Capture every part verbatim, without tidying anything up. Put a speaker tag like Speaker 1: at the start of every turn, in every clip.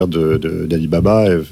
Speaker 1: De, de, d'Alibaba. Euh,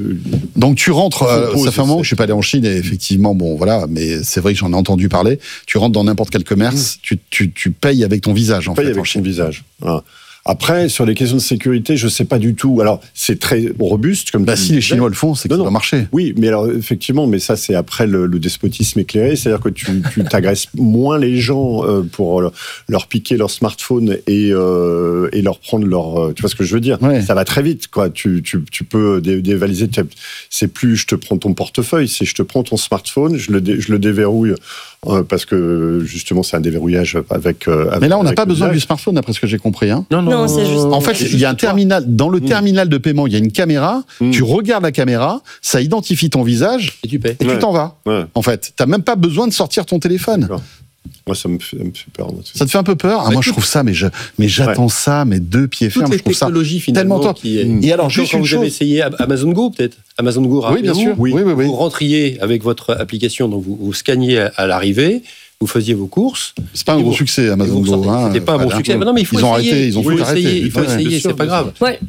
Speaker 2: Donc tu rentres, euh, ça fait un moment que je suis pas allé en Chine et effectivement, bon voilà, mais c'est vrai que j'en ai entendu parler. Tu rentres dans n'importe quel commerce, mmh. tu, tu, tu payes avec ton visage en
Speaker 1: tu
Speaker 2: fait.
Speaker 1: Payes avec ton visage. Voilà. Après, sur les questions de sécurité, je sais pas du tout. Alors, c'est très robuste, comme
Speaker 2: bah, si les Chinois le font, c'est que ça doit marcher.
Speaker 1: Oui, mais alors, effectivement, mais ça, c'est après le, le despotisme éclairé. C'est-à-dire que tu, tu t'agresses moins les gens euh, pour leur piquer leur smartphone et, euh, et leur prendre leur... Tu vois ce que je veux dire ? Ouais. Ça va très vite, quoi. Tu, tu, tu peux dé- dévaliser. C'est plus je te prends ton portefeuille, c'est je te prends ton smartphone, je le, dé, je le déverrouille. Parce que justement c'est un déverrouillage avec. Euh,
Speaker 2: Mais là on n'a pas besoin
Speaker 1: visage.
Speaker 2: du smartphone d'après ce que j'ai compris. Hein.
Speaker 3: Non, non, non, c'est juste.
Speaker 2: En fait, il y a un terminal dans le mmh. terminal de paiement, il y a une caméra. Mmh. Tu regardes la caméra, ça identifie ton visage
Speaker 3: et tu payes.
Speaker 2: Et
Speaker 3: ouais.
Speaker 2: tu t'en vas. Ouais. En fait, t'as même pas besoin de sortir ton téléphone.
Speaker 1: D'accord. Moi, ça me fait, ça me fait peur.
Speaker 2: Ça te fait un peu peur ah, Moi, je trouve ça, mais, je, mais j'attends ouais. ça, mes deux pieds fermes.
Speaker 3: Toutes
Speaker 2: je trouve
Speaker 3: les technologies,
Speaker 2: ça
Speaker 3: finalement,
Speaker 2: tellement
Speaker 3: qui est...
Speaker 2: Et alors, juste
Speaker 3: quand
Speaker 2: une
Speaker 3: vous
Speaker 2: chose...
Speaker 3: avez essayé Amazon Go, peut-être Amazon Go,
Speaker 2: oui, bien sûr. Oui, oui, oui, oui.
Speaker 3: Vous rentriez avec votre application, donc vous, vous scanniez à, à l'arrivée. Vous faisiez vos courses.
Speaker 2: C'est pas un gros
Speaker 3: vous,
Speaker 2: succès, Amazon Go. Hein,
Speaker 3: c'était pas un bon succès. Mais non, mais il faut
Speaker 2: ils ont
Speaker 3: essayer.
Speaker 2: arrêté, ils ont
Speaker 3: il faut
Speaker 2: tout
Speaker 3: essayer.
Speaker 2: arrêté.
Speaker 3: Il faut essayer, c'est
Speaker 2: sûr,
Speaker 3: pas grave.
Speaker 4: Ouais,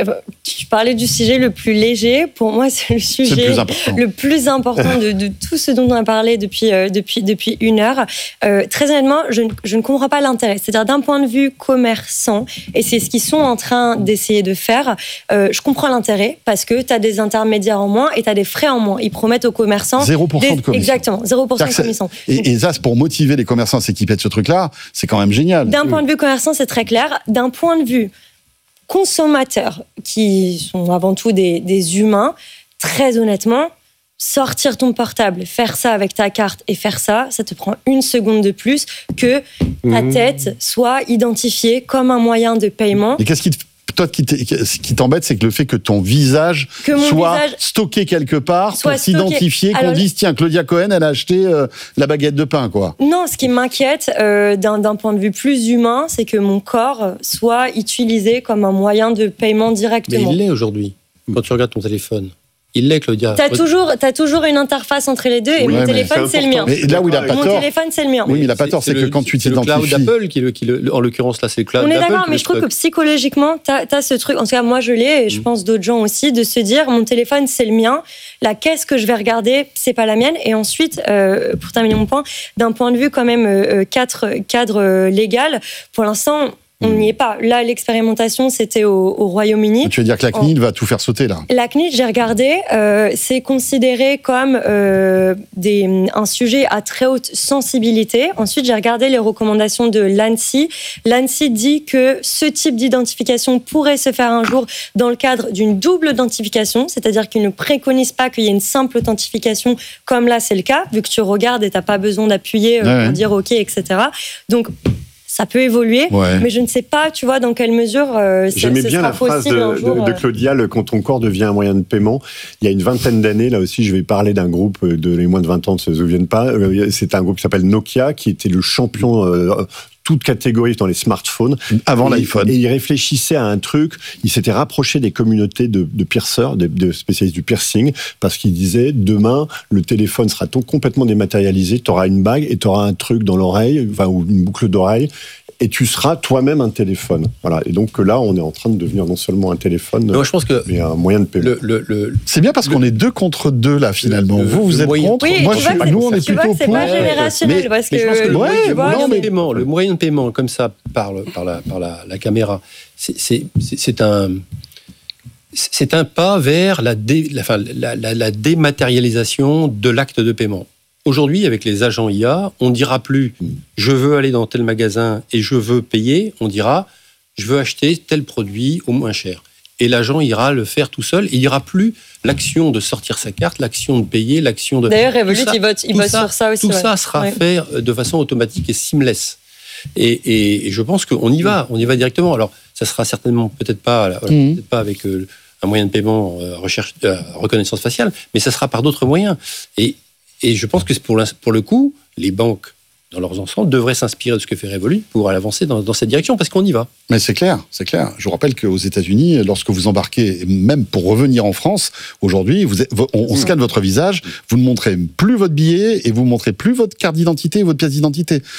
Speaker 4: tu parlais du sujet le plus léger. Pour moi, c'est le sujet
Speaker 2: c'est le, plus
Speaker 4: le plus important de, de tout ce dont on a parlé depuis, euh, depuis, depuis une heure. Euh, très honnêtement, je ne, je ne comprends pas l'intérêt. C'est-à-dire, d'un point de vue commerçant, et c'est ce qu'ils sont en train d'essayer de faire, euh, je comprends l'intérêt parce que tu as des intermédiaires en moins et tu as des frais en moins. Ils promettent aux commerçants...
Speaker 2: zéro pour cent
Speaker 4: des,
Speaker 2: de commission.
Speaker 4: Exactement, zéro pour cent de commission.
Speaker 2: Et, et ça, c'est pour motiver les commerçants à s'équiper de ce truc-là, c'est quand même génial.
Speaker 4: D'un point de vue commerçant, c'est très clair. D'un point de vue consommateur, qui sont avant tout des, des humains, très honnêtement, sortir ton portable, faire ça avec ta carte et faire ça, ça te prend une seconde de plus que ta mmh. tête soit identifiée comme un moyen de paiement.
Speaker 2: Et qu'est-ce qui te Toi, ce qui t'embête, c'est que le fait que ton visage
Speaker 4: que
Speaker 2: soit
Speaker 4: visage
Speaker 2: stocké quelque part pour
Speaker 4: stocké.
Speaker 2: s'identifier,
Speaker 4: Alors,
Speaker 2: qu'on dise tiens, Claudia Cohen, elle a acheté euh, la baguette de pain, quoi.
Speaker 4: Non, ce qui m'inquiète euh, d'un, d'un point de vue plus humain, c'est que mon corps soit utilisé comme un moyen de paiement directement.
Speaker 3: Mais il l'est aujourd'hui. Quand tu regardes ton téléphone. Il l'est, Claudia.
Speaker 4: T'as toujours, t'as toujours une interface entre les deux et
Speaker 2: oui,
Speaker 4: mon téléphone, c'est, c'est le mien.
Speaker 2: Mais là où il a pas
Speaker 4: mon
Speaker 2: tort.
Speaker 4: Mon téléphone, c'est le mien.
Speaker 2: Oui, mais il a pas tort, c'est, c'est, c'est que quand tu t'identifies.
Speaker 3: C'est le cloud d'Apple qui, le, qui le, en l'occurrence là, c'est le cloud
Speaker 4: On
Speaker 3: d'Apple.
Speaker 4: On est d'accord, mais je trouve que psychologiquement, t'as, t'as ce truc. En tout cas, moi, je l'ai, et je mmh. pense d'autres gens aussi, de se dire, mon téléphone, c'est le mien. La caisse que je vais regarder, c'est pas la mienne. Et ensuite, euh, pour terminer mon point, d'un point de vue quand même euh, cadre, cadre euh, légal, pour l'instant. On n'y est pas. Là, l'expérimentation, c'était au, au Royaume-Uni.
Speaker 2: Tu veux dire que la C N I L en... va tout faire sauter, là ?
Speaker 4: La C N I L, j'ai regardé, euh, c'est considéré comme euh, des, un sujet à très haute sensibilité. Ensuite, j'ai regardé les recommandations de l'ANSSI. L'ANSSI dit que ce type d'identification pourrait se faire un jour dans le cadre d'une double authentification, c'est-à-dire qu'il ne préconise pas qu'il y ait une simple authentification, comme là, c'est le cas, vu que tu regardes et tu n'as pas besoin d'appuyer euh, ouais. pour dire OK, et cetera. Donc, ça peut évoluer, ouais. mais je ne sais pas, tu vois, dans quelle mesure euh, ça,
Speaker 1: J'aimais
Speaker 4: ce
Speaker 1: bien
Speaker 4: sera
Speaker 1: la phrase
Speaker 4: possible
Speaker 1: de,
Speaker 4: un jour,
Speaker 1: de, de Claudia, le, quand ton corps devient un moyen de paiement. Il y a une vingtaine d'années, là aussi, je vais parler d'un groupe de les moins de vingt ans ne se souviennent pas. C'est un groupe qui s'appelle Nokia, qui était le champion... Euh, toute catégorie dans les smartphones.
Speaker 2: Avant
Speaker 1: et,
Speaker 2: l'iPhone.
Speaker 1: Et il réfléchissait à un truc, il s'était rapproché des communautés de, de pierceurs, de, de spécialistes du piercing, parce qu'il disait, demain, le téléphone sera tout complètement dématérialisé, tu auras une bague et tu auras un truc dans l'oreille, enfin, ou une boucle d'oreille, et tu seras toi-même un téléphone. Voilà. Et donc là, on est en train de devenir non seulement un téléphone,
Speaker 3: non, je pense que
Speaker 1: mais un moyen de paiement.
Speaker 3: Le, le, le,
Speaker 2: c'est bien parce le, qu'on est deux contre deux, là, finalement. Le, vous, vous êtes moyen, contre.
Speaker 4: Oui,
Speaker 2: moi, je suis, nous, on est
Speaker 4: tu
Speaker 2: plutôt
Speaker 4: vois que c'est
Speaker 2: pour.
Speaker 4: pas générationnel.
Speaker 3: Mais,
Speaker 4: parce
Speaker 3: mais
Speaker 4: que,
Speaker 3: je pense que le,
Speaker 2: ouais,
Speaker 3: moyen,
Speaker 2: voilà,
Speaker 3: moyen
Speaker 2: mais...
Speaker 3: de paiement, le moyen de paiement, comme ça, par, le, par, la, par la, la caméra, c'est, c'est, c'est, c'est un... C'est un pas vers la, dé, la, enfin, la, la, la dématérialisation de l'acte de paiement. Aujourd'hui, avec les agents I A, on ne dira plus « je veux aller dans tel magasin et je veux payer », on dira « je veux acheter tel produit au moins cher ». Et l'agent ira le faire tout seul. Et il n'y aura plus l'action de sortir sa carte, l'action de payer, l'action de...
Speaker 4: D'ailleurs, Revolut, il vote, il vote ça, sur ça aussi.
Speaker 3: Tout
Speaker 4: ouais.
Speaker 3: ça sera
Speaker 4: ouais.
Speaker 3: fait de façon automatique et seamless. Et, et, et je pense qu'on y va, on y va directement. Alors, ça sera certainement peut-être pas, mmh. peut-être pas avec euh, un moyen de paiement euh, recherche, euh, reconnaissance faciale, mais ça sera par d'autres moyens. Et, et je pense que pour, pour le coup, les banques, dans leurs ensembles, devraient s'inspirer de ce que fait Revolut pour aller avancer dans, dans cette direction, parce qu'on y va.
Speaker 2: Mais c'est clair, c'est clair. Je vous rappelle qu'aux États-Unis, lorsque vous embarquez, même pour revenir en France, aujourd'hui, vous êtes, on, on scanne votre visage, vous ne montrez plus votre billet et vous ne montrez plus votre carte d'identité et votre pièce d'identité.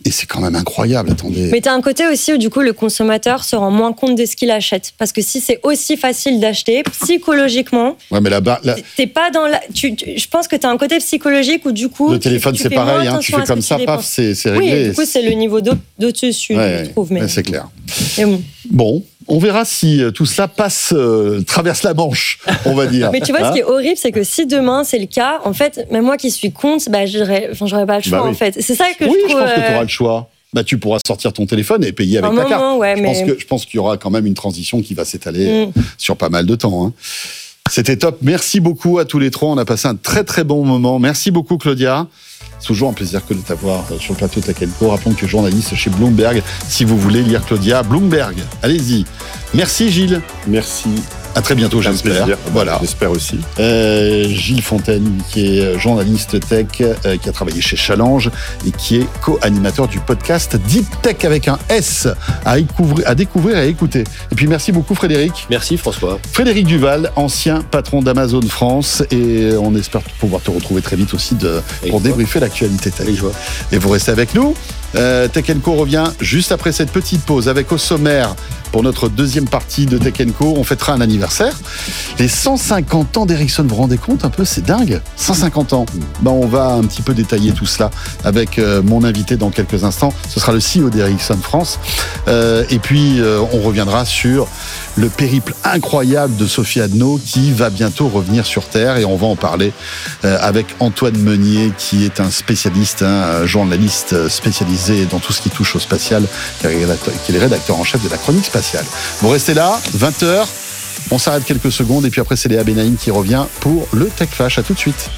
Speaker 2: Et c'est quand même incroyable, attendez.
Speaker 4: Mais tu as un côté aussi où du coup le consommateur se rend moins compte de ce qu'il achète. Parce que si c'est aussi facile d'acheter, psychologiquement,
Speaker 2: ouais, mais là-bas, là...
Speaker 4: t'es pas dans la... tu, tu, je pense que tu as un côté psychologique où du coup...
Speaker 2: Le téléphone,
Speaker 4: tu, tu
Speaker 2: c'est pareil, hein, tu fais comme ça, paf, c'est, c'est réglé.
Speaker 4: Oui, du coup, c'est le niveau d'au-dessus,
Speaker 2: ouais,
Speaker 4: je trouve. Mais...
Speaker 2: Ouais, c'est clair.
Speaker 4: Mais bon.
Speaker 2: Bon, on verra si tout cela passe, euh, traverse la Manche, on va dire.
Speaker 4: Mais tu vois,
Speaker 2: hein,
Speaker 4: ce qui est horrible, c'est que si demain c'est le cas, en fait, même moi qui suis contre, bah, j'aurais, enfin, j'aurais pas le choix, bah oui. en fait. C'est ça que
Speaker 2: oui,
Speaker 4: je trouve...
Speaker 2: Oui, je pense
Speaker 4: euh...
Speaker 2: que tu auras le choix. Bah, tu pourras sortir ton téléphone et payer avec
Speaker 4: un
Speaker 2: ta
Speaker 4: moment,
Speaker 2: carte.
Speaker 4: Ouais,
Speaker 2: je,
Speaker 4: mais...
Speaker 2: pense que, je pense qu'il y aura quand même une transition qui va s'étaler mm. sur pas mal de temps. Hein. C'était top. Merci beaucoup à tous les trois. On a passé un très très bon moment. Merci beaucoup, Claudia. C'est toujours un plaisir que de t'avoir sur le plateau de Tech and Co. Rappelons que tu es journaliste chez Bloomberg. Si vous voulez lire Claudia, Bloomberg, allez-y. Merci Gilles.
Speaker 1: Merci.
Speaker 2: À très bientôt, j'espère.
Speaker 1: Voilà. J'espère aussi.
Speaker 2: Euh, Gilles Fontaine, qui est journaliste tech, euh, qui a travaillé chez Challenge et qui est co-animateur du podcast Deep Tech avec un S à découvrir, à découvrir et à écouter. Et puis merci beaucoup Frédéric.
Speaker 3: Merci François.
Speaker 2: Frédéric Duval, ancien patron d'Amazon France, et on espère pouvoir te retrouver très vite aussi de, pour débriefer l'actualité tech. Et vous restez avec nous. Euh, Tech and Co revient juste après cette petite pause avec au sommaire pour notre deuxième partie de Tech and Co. On fêtera un anniversaire. Les cent cinquante ans d'Ericsson, vous vous rendez compte un peu, c'est dingue. cent cinquante ans. Ben, on va un petit peu détailler tout cela avec euh, mon invité dans quelques instants. Ce sera le C E O d'Ericsson France. Euh, et puis, euh, on reviendra sur le périple incroyable de Sophie Adno qui va bientôt revenir sur Terre, et on va en parler euh, avec Antoine Meunier qui est un spécialiste, hein, un journaliste spécialisé dans tout ce qui touche au spatial, qui est le rédacteur en chef de la chronique spatiale. Vous restez là, vingt heures, on s'arrête quelques secondes et puis après c'est Léa Benaïm qui revient pour le Tech Flash. À tout de suite.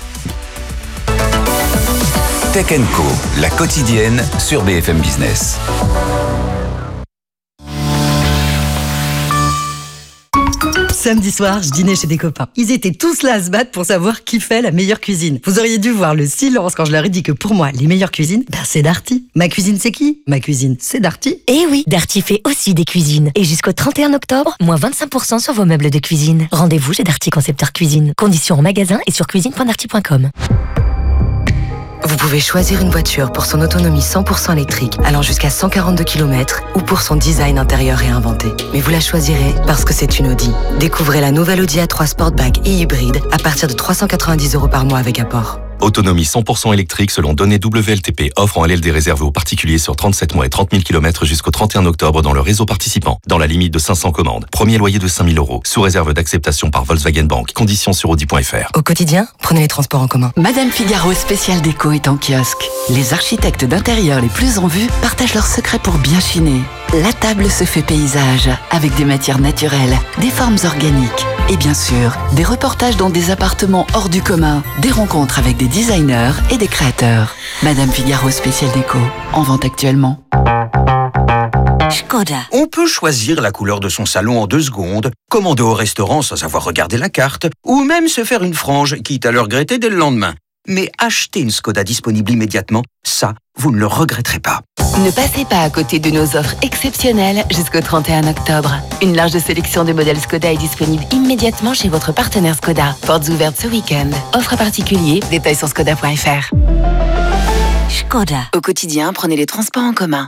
Speaker 5: Tech and Co, la quotidienne sur B F M Business.
Speaker 6: Samedi soir, je dînais chez des copains. Ils étaient tous là à se battre pour savoir qui fait la meilleure cuisine. Vous auriez dû voir le silence quand je leur ai dit que pour moi, les meilleures cuisines, ben c'est Darty. Ma cuisine, c'est qui? Ma cuisine, c'est Darty.
Speaker 7: Eh oui, Darty fait aussi des cuisines. Et jusqu'au trente et un octobre, moins vingt-cinq pour cent sur vos meubles de cuisine. Rendez-vous chez Darty Concepteur Cuisine. Conditions en magasin et sur cuisine point darty point com.
Speaker 8: Vous pouvez choisir une voiture pour son autonomie cent pour cent électrique, allant jusqu'à cent quarante-deux kilomètres, ou pour son design intérieur réinventé. Mais vous la choisirez parce que c'est une Audi. Découvrez la nouvelle Audi A trois Sportback et hybride à partir de trois cent quatre-vingt-dix euros par mois avec apport.
Speaker 9: Autonomie cent pour cent électrique selon données W L T P. Offre en L L D réservée aux particuliers sur trente-sept mois et trente mille kilomètres jusqu'au trente et un octobre dans le réseau participant. Dans la limite de cinq cents commandes. Premier loyer de cinq mille euros. Sous réserve d'acceptation par Volkswagen Bank. Conditions sur audi point f r.
Speaker 8: Au quotidien, prenez les transports en commun.
Speaker 10: Madame Figaro spécial déco est en kiosque. Les architectes d'intérieur les plus en vue partagent leurs secrets pour bien chiner. La table se fait paysage, avec des matières naturelles, des formes organiques. Et bien sûr, des reportages dans des appartements hors du commun, des rencontres avec des designers et des créateurs. Madame Figaro spécial déco, en vente actuellement.
Speaker 11: Skoda. On peut choisir la couleur de son salon en deux secondes, commander au restaurant sans avoir regardé la carte, ou même se faire une frange, quitte à le regretter dès le lendemain. Mais acheter une Skoda disponible immédiatement, ça, vous ne le regretterez pas.
Speaker 10: Ne passez pas à côté de nos offres exceptionnelles jusqu'au trente et un octobre. Une large sélection de modèles Skoda est disponible immédiatement chez votre partenaire Skoda. Portes ouvertes ce week-end. Offre à particulier, détails sur skoda point f r.
Speaker 11: Skoda.
Speaker 10: Au quotidien, prenez les transports en commun.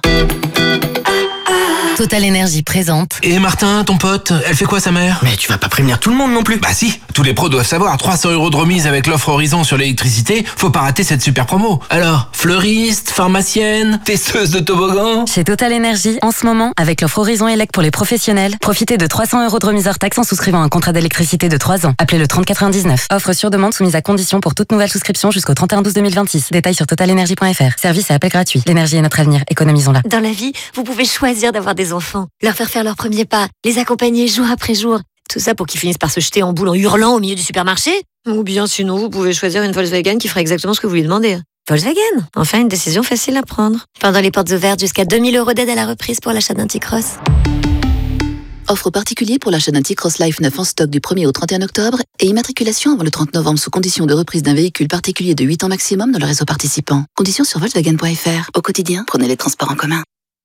Speaker 12: Total Énergie présente.
Speaker 13: Et Martin, ton pote, elle fait quoi sa mère?
Speaker 14: Mais tu vas pas prévenir tout le monde non plus.
Speaker 13: Bah si, tous les pros doivent savoir. trois cents euros de remise avec l'offre Horizon sur l'électricité, faut pas rater cette super promo. Alors, fleuriste, pharmacienne, testeuse de toboggan.
Speaker 12: Chez Total Énergie, en ce moment, avec l'offre Horizon Elec pour les professionnels, profitez de trois cents euros de remise hors taxe en souscrivant un contrat d'électricité de trois ans. Appelez le trente quatre-vingt-dix-neuf. Offre sur demande soumise à condition pour toute nouvelle souscription jusqu'au trente et un douze deux mille vingt-six. Détails sur total énergie point f r. Service et appel gratuit. L'énergie est notre avenir. Économisons-la.
Speaker 15: Dans la vie, vous pouvez choisir d'avoir des enfants, leur faire faire leurs premiers pas, les accompagner jour après jour. Tout ça pour qu'ils finissent par se jeter en boule en hurlant au milieu du supermarché. Ou bien sinon, vous pouvez choisir une Volkswagen qui fera exactement ce que vous lui demandez. Volkswagen, enfin une décision facile à prendre. Pendant les portes ouvertes, jusqu'à deux mille euros d'aide à la reprise pour l'achat d'un T-Cross.
Speaker 10: Offre particulier pour l'achat d'un T-Cross Life neuf en stock du premier au trente et un octobre et immatriculation avant le trente novembre sous condition de reprise d'un véhicule particulier de huit ans maximum dans le réseau participant. Conditions sur volkswagen point f r. Au quotidien, prenez les transports en commun.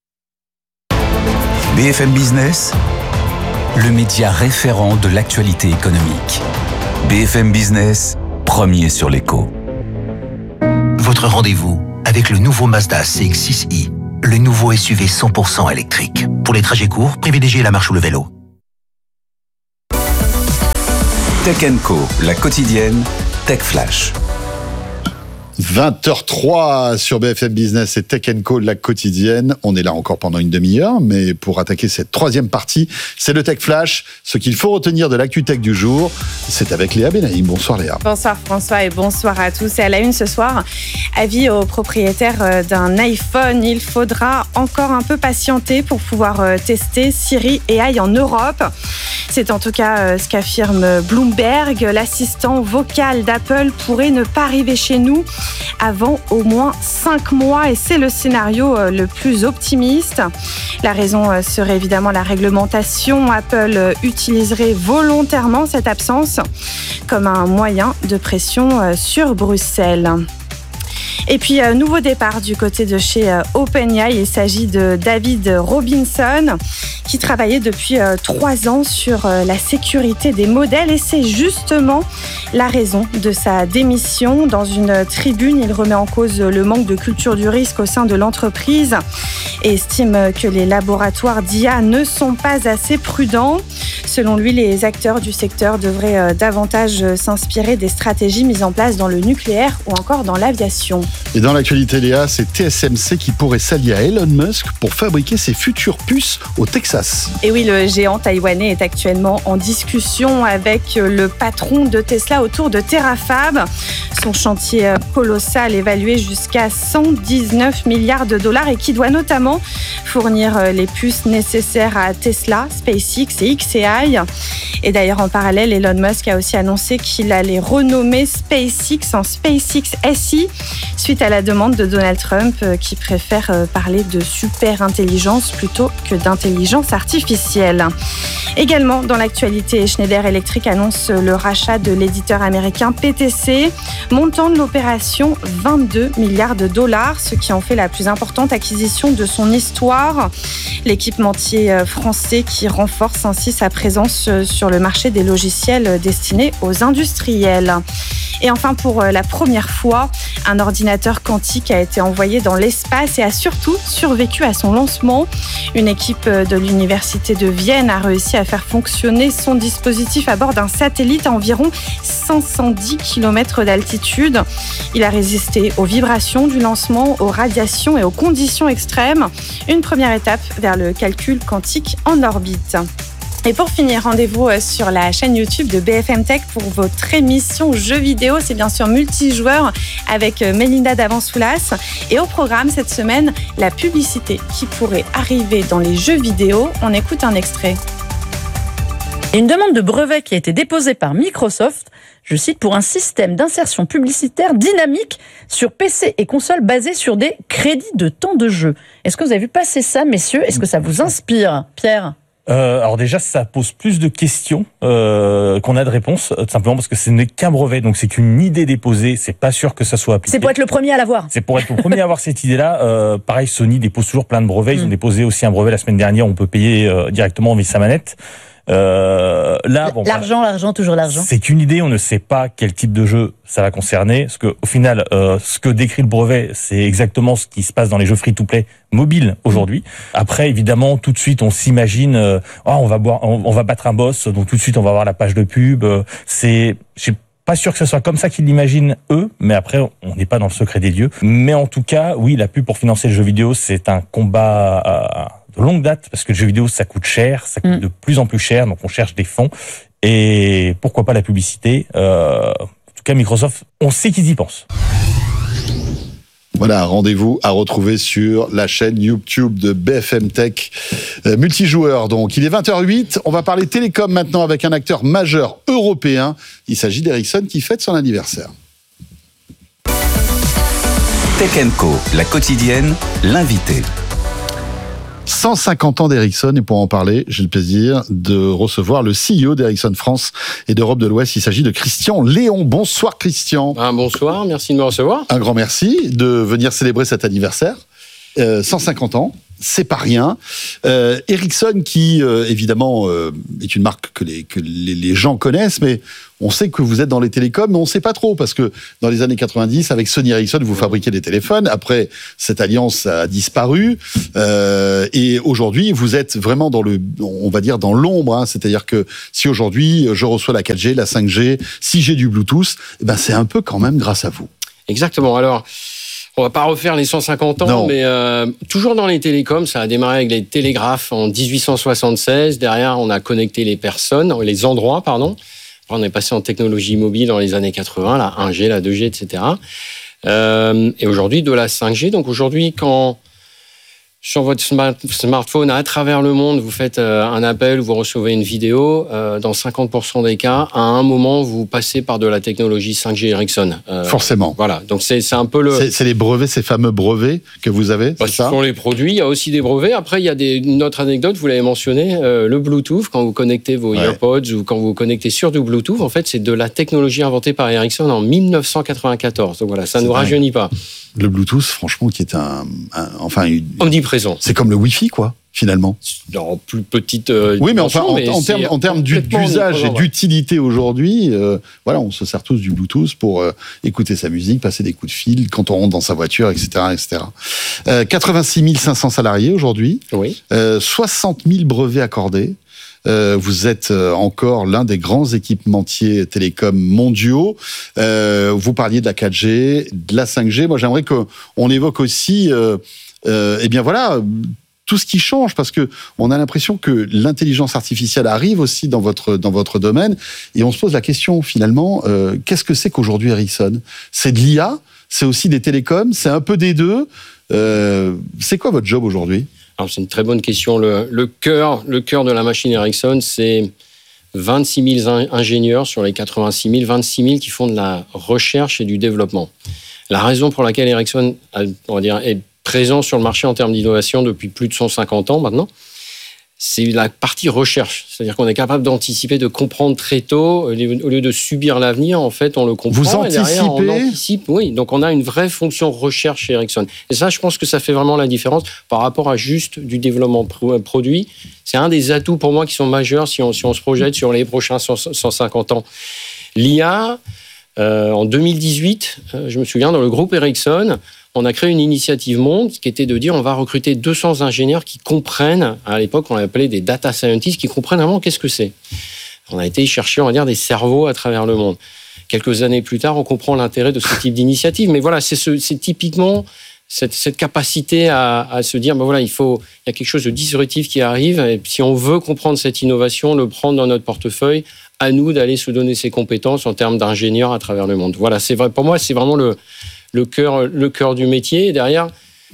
Speaker 5: B F M Business, le média référent de l'actualité économique. B F M Business, premier sur l'écho.
Speaker 16: Votre rendez-vous avec le nouveau Mazda C X six i.
Speaker 14: le nouveau S U V cent pour cent électrique. Pour les trajets courts, privilégiez la marche ou le vélo.
Speaker 5: Tech and Co, la quotidienne, Tech Flash.
Speaker 2: vingt heures trois sur B F M Business et Tech and Co, la quotidienne. On est là encore pendant une demi-heure, mais pour attaquer cette troisième partie, c'est le Tech Flash. Ce qu'il faut retenir de l'actu tech du jour, c'est avec Léa Benaïm. Bonsoir Léa.
Speaker 16: Bonsoir François et bonsoir à tous. Et à la une ce soir, avis aux propriétaires d'un iPhone, il faudra encore un peu patienter pour pouvoir tester Siri A I en Europe. C'est en tout cas ce qu'affirme Bloomberg. L'assistant vocal d'Apple pourrait ne pas arriver chez nous avant au moins cinq mois, et c'est le scénario le plus optimiste. La raison serait évidemment la réglementation. Apple utiliserait volontairement cette absence comme un moyen de pression sur Bruxelles. Et puis, euh, nouveau départ du côté de chez euh, OpenAI. Il s'agit de David Robinson, qui travaillait depuis euh, trois ans sur euh, la sécurité des modèles. Et c'est justement la raison de sa démission. Dans une tribune, il remet en cause le manque de culture du risque au sein de l'entreprise et estime que les laboratoires d'I A ne sont pas assez prudents. Selon lui, les acteurs du secteur devraient euh, davantage s'inspirer des stratégies mises en place dans le nucléaire ou encore dans l'aviation.
Speaker 2: Et dans l'actualité, Léa, c'est T S M C qui pourrait s'allier à Elon Musk pour fabriquer ses futures puces au Texas.
Speaker 16: Et oui, le géant taïwanais est actuellement en discussion avec le patron de Tesla autour de Terafab. Son chantier colossal évalué jusqu'à cent dix-neuf milliards de dollars et qui doit notamment fournir les puces nécessaires à Tesla, SpaceX et X A I. Et d'ailleurs, en parallèle, Elon Musk a aussi annoncé qu'il allait renommer SpaceX en SpaceX S I suite à la demande de Donald Trump qui préfère parler de super intelligence plutôt que d'intelligence artificielle. Également dans l'actualité, Schneider Electric annonce le rachat de l'éditeur américain P T C, montant de l'opération vingt-deux milliards de dollars, ce qui en fait la plus importante acquisition de son histoire. L'équipementier français qui renforce ainsi sa présence sur le marché des logiciels destinés aux industriels. Et enfin, pour la première fois, un ordinateur quantique a été envoyé dans l'espace et a surtout survécu à son lancement. Une équipe de l'université de Vienne a réussi à faire fonctionner son dispositif à bord d'un satellite à environ cinq cent dix kilomètres d'altitude. Il a résisté aux vibrations du lancement, aux radiations et aux conditions extrêmes. Une première étape vers le calcul quantique en orbite. Et pour finir, rendez-vous sur la chaîne YouTube de B F M Tech pour votre émission jeux vidéo. C'est bien sûr multijoueur avec Mélinda Davansoulas. Et au programme cette semaine, la publicité qui pourrait arriver dans les jeux vidéo. On écoute un extrait.
Speaker 17: Une demande de brevet qui a été déposée par Microsoft, je cite, pour un système d'insertion publicitaire dynamique sur P C et console basé sur des crédits de temps de jeu. Est-ce que vous avez vu passer ça, messieurs ? Est-ce que ça vous inspire, Pierre ?
Speaker 18: Euh, alors déjà, ça pose plus de questions euh, qu'on a de réponses, tout simplement parce que ce n'est qu'un brevet, donc c'est qu'une idée déposée, c'est pas sûr que ça soit appliqué.
Speaker 17: C'est pour être le premier à l'avoir.
Speaker 18: C'est pour être le premier à avoir cette idée-là. Euh, pareil, Sony dépose toujours plein de brevets. Ils mmh. ont déposé aussi un brevet la semaine dernière. On peut payer euh, directement via sa manette. Euh, là, bon,
Speaker 17: l'argent, bah, l'argent, toujours l'argent.
Speaker 18: C'est qu'une idée, on ne sait pas quel type de jeu ça va concerner. Parce que au final, euh, ce que décrit le brevet, c'est exactement ce qui se passe dans les jeux free-to-play mobiles aujourd'hui. Après, évidemment, tout de suite, on s'imagine, euh, oh, on va boire, on, on va battre un boss, donc tout de suite, on va avoir la page de pub. Euh, c'est, je suis pas sûr que ce soit comme ça qu'ils l'imaginent eux, mais après, on n'est pas dans le secret des dieux. Mais en tout cas, oui, la pub pour financer le jeu vidéo, c'est un combat euh, de longue date, parce que le jeu vidéo, ça coûte cher, ça coûte mmh. de plus en plus cher, donc on cherche des fonds. Et pourquoi pas la publicité euh, En tout cas, Microsoft, on sait qu'ils y pensent.
Speaker 2: Voilà, rendez-vous à retrouver sur la chaîne YouTube de B F M Tech, euh, multijoueur donc. Il est vingt heures huit, on va parler télécom maintenant avec un acteur majeur européen. Il s'agit d'Ericsson qui fête son anniversaire.
Speaker 5: Tech and Co, la quotidienne, l'invité.
Speaker 2: cent cinquante ans d'Ericsson, et pour en parler, j'ai le plaisir de recevoir le C E O d'Ericsson France et d'Europe de l'Ouest. Il s'agit de Christian Léon. Bonsoir Christian.
Speaker 19: Ah, bonsoir, merci de me recevoir.
Speaker 2: Un grand merci de venir célébrer cet anniversaire. Euh, cent cinquante ans, c'est pas rien. Euh, Ericsson, qui euh, évidemment euh, est une marque que les que les, les gens connaissent, mais on sait que vous êtes dans les télécoms, mais on ne sait pas trop, parce que dans les années quatre-vingt-dix, avec Sony Ericsson, vous fabriquiez des téléphones. Après, cette alliance a disparu. Euh, et aujourd'hui, vous êtes vraiment dans le, on va dire, dans l'ombre. Hein. C'est-à-dire que si aujourd'hui, je reçois la quatre G, la cinq G, si j'ai du Bluetooth, eh ben, c'est un peu quand même grâce à vous.
Speaker 3: Exactement. Alors, on va pas refaire les cent cinquante ans, non. mais euh, toujours dans les télécoms, ça a démarré avec les télégraphes en dix-huit cent soixante-seize. Derrière, on a connecté les personnes, les endroits, pardon. On est passé en technologie mobile dans les années quatre-vingts, la un G, la deux G, et cetera. Euh, et aujourd'hui, de la cinq G. Donc aujourd'hui, quand sur votre smart- smartphone, à travers le monde, vous faites euh, un appel ou vous recevez une vidéo, euh, dans cinquante pour cent des cas, à un moment, vous passez par de la technologie cinq G Ericsson. Euh,
Speaker 2: Forcément.
Speaker 3: Voilà, donc c'est, c'est un peu le...
Speaker 2: C'est, c'est les brevets, ces fameux brevets que vous avez,
Speaker 3: bah,
Speaker 2: c'est
Speaker 3: ce
Speaker 2: ça ?
Speaker 3: sont les produits, il y a aussi des brevets. Après, il y a des, une autre anecdote, vous l'avez mentionné, euh, le Bluetooth, quand vous connectez vos ouais. AirPods ou quand vous vous connectez sur du Bluetooth, en fait, c'est de la technologie inventée par Ericsson en dix-neuf cent quatre-vingt-quatorze. Donc voilà, ça ne nous rajeunit pas.
Speaker 2: Le Bluetooth, franchement, qui est un... un enfin, une,
Speaker 3: omniprésent.
Speaker 2: C'est comme le Wi-Fi, quoi, finalement.
Speaker 3: En plus petite euh,
Speaker 2: oui, mais enfin, en,
Speaker 3: mais
Speaker 2: en, termes, en termes d'usage et d'utilité aujourd'hui, euh, voilà, on se sert tous du Bluetooth pour euh, écouter sa musique, passer des coups de fil quand on rentre dans sa voiture, et cetera, et cetera. Euh, quatre-vingt-six mille cinq cents salariés aujourd'hui,
Speaker 3: oui.
Speaker 2: euh, soixante mille brevets accordés. Euh, vous êtes encore l'un des grands équipementiers télécoms mondiaux. Euh, vous parliez de la quatre G, de la cinq G. Moi, j'aimerais qu'on évoque aussi, euh, euh, eh bien voilà, tout ce qui change, parce que on a l'impression que l'intelligence artificielle arrive aussi dans votre dans votre domaine, et on se pose la question finalement, euh, qu'est-ce que c'est qu'aujourd'hui Ericsson ? C'est de l'I A, c'est aussi des télécoms, c'est un peu des deux. Euh, c'est quoi votre job aujourd'hui ?
Speaker 3: Alors, c'est une très bonne question. Le, le cœur, le cœur de la machine Ericsson, c'est vingt-six mille ingénieurs sur les quatre-vingt-six mille, vingt-six mille qui font de la recherche et du développement. La raison pour laquelle Ericsson, on va dire, est présent sur le marché en termes d'innovation depuis plus de cent cinquante ans maintenant, c'est la partie recherche. C'est-à-dire qu'on est capable d'anticiper, de comprendre très tôt. Au lieu de subir l'avenir, en fait, on le comprend.
Speaker 2: Vous anticipez ?
Speaker 3: Et derrière, on anticipe. Oui, donc on a une vraie fonction recherche chez Ericsson. Et ça, je pense que ça fait vraiment la différence par rapport à juste du développement produit. C'est un des atouts pour moi qui sont majeurs si on, si on se projette sur les prochains cent cinquante ans. L'I A, euh, en deux mille dix-huit, euh, je me souviens, dans le groupe Ericsson, on a créé une initiative monde qui était de dire on va recruter deux cents ingénieurs qui comprennent, à l'époque on l'appelait des data scientists, qui comprennent vraiment qu'est-ce que c'est. On a été chercher, on va dire, des cerveaux à travers le monde. Quelques années plus tard, on comprend l'intérêt de ce type d'initiative. Mais voilà, c'est, ce, c'est typiquement cette, cette capacité à, à se dire, ben voilà, il faut, il y a quelque chose de disruptif qui arrive. Et si on veut comprendre cette innovation, le prendre dans notre portefeuille, à nous d'aller se donner ses compétences en termes d'ingénieurs à travers le monde. Voilà, c'est vrai. Pour moi, c'est vraiment le le cœur, le cœur du métier. Et derrière,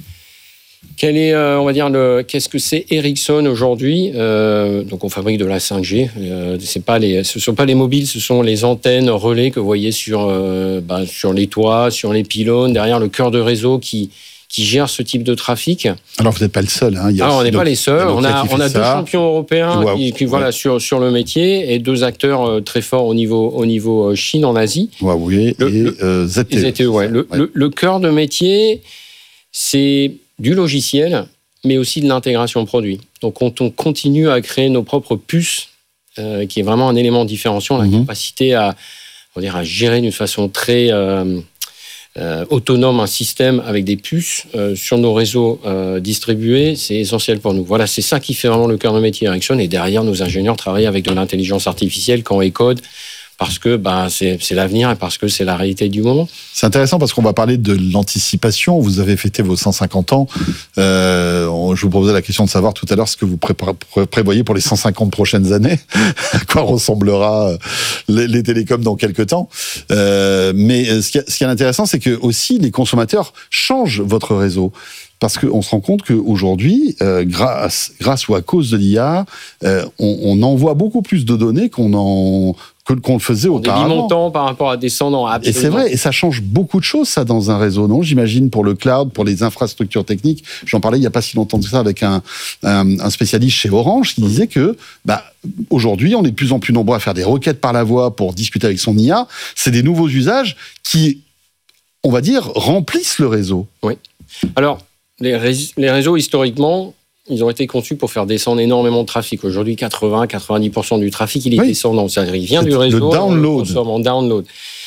Speaker 3: quel est, euh, on va dire, le, qu'est-ce que c'est Ericsson aujourd'hui ? euh, Donc, on fabrique de la cinq G. Euh, c'est pas les, ce ne sont pas les mobiles, ce sont les antennes relais que vous voyez sur, euh, bah, sur les toits, sur les pylônes. Derrière, le cœur de réseau qui, qui gère ce type de trafic.
Speaker 2: Alors, vous n'êtes pas le seul. Hein. Il y a
Speaker 3: Alors, on n'est pas les seuls.
Speaker 2: On
Speaker 3: a, on a deux
Speaker 2: ça.
Speaker 3: champions européens
Speaker 2: wow.
Speaker 3: qui, qui, voilà,
Speaker 2: ouais.
Speaker 3: sur, sur le métier et deux acteurs euh, très forts au niveau, au niveau Chine, en Asie.
Speaker 2: Huawei
Speaker 3: le,
Speaker 2: et
Speaker 3: le,
Speaker 2: euh, Z T E.
Speaker 3: Z T E ouais. Le, ouais. le, le cœur de métier, c'est du logiciel, mais aussi de l'intégration produit. Donc, on, on continue à créer nos propres puces, euh, qui est vraiment un élément différenciant, la mm-hmm. capacité à, on va dire, à gérer d'une façon très... Euh, Euh, autonome un système avec des puces euh, sur nos réseaux euh, distribués, c'est essentiel pour nous. Voilà, c'est ça qui fait vraiment le cœur de métier Ericsson. Et derrière, nos ingénieurs travaillent avec de l'intelligence artificielle quand ils codent, parce que bah, c'est, c'est l'avenir et parce que c'est la réalité du moment.
Speaker 2: C'est intéressant parce qu'on va parler de l'anticipation. Vous avez fêté vos cent cinquante ans. Euh, je vous posais la question de savoir tout à l'heure ce que vous pré- pré- prévoyez pour les cent cinquante prochaines années. À quoi ressemblera les, les télécoms dans quelques temps. Euh, mais ce qui, est, ce qui est intéressant, c'est que aussi les consommateurs changent votre réseau. Parce qu'on se rend compte qu'aujourd'hui, euh, grâce, grâce ou à cause de l'I A, euh, on, on envoie beaucoup plus de données qu'on en... Que, qu'on le faisait
Speaker 3: on
Speaker 2: auparavant.
Speaker 3: Des montants par rapport à descendants, absolument.
Speaker 2: Et c'est vrai, et ça change beaucoup de choses, ça, dans un réseau, non ? J'imagine pour le cloud, pour les infrastructures techniques. J'en parlais il n'y a pas si longtemps que ça avec un, un, un spécialiste chez Orange qui disait que, bah, aujourd'hui, on est de plus en plus nombreux à faire des requêtes par la voix pour discuter avec son I A. C'est des nouveaux usages qui, on va dire, remplissent le réseau.
Speaker 3: Oui. Alors, les réseaux, les réseaux historiquement, ils ont été conçus pour faire descendre énormément de trafic. Aujourd'hui, quatre-vingts à quatre-vingt-dix pour cent du trafic, il est oui. descendant. C'est-à-dire, il vient
Speaker 2: c'est
Speaker 3: du réseau,
Speaker 2: le download.
Speaker 3: on le consomme en download.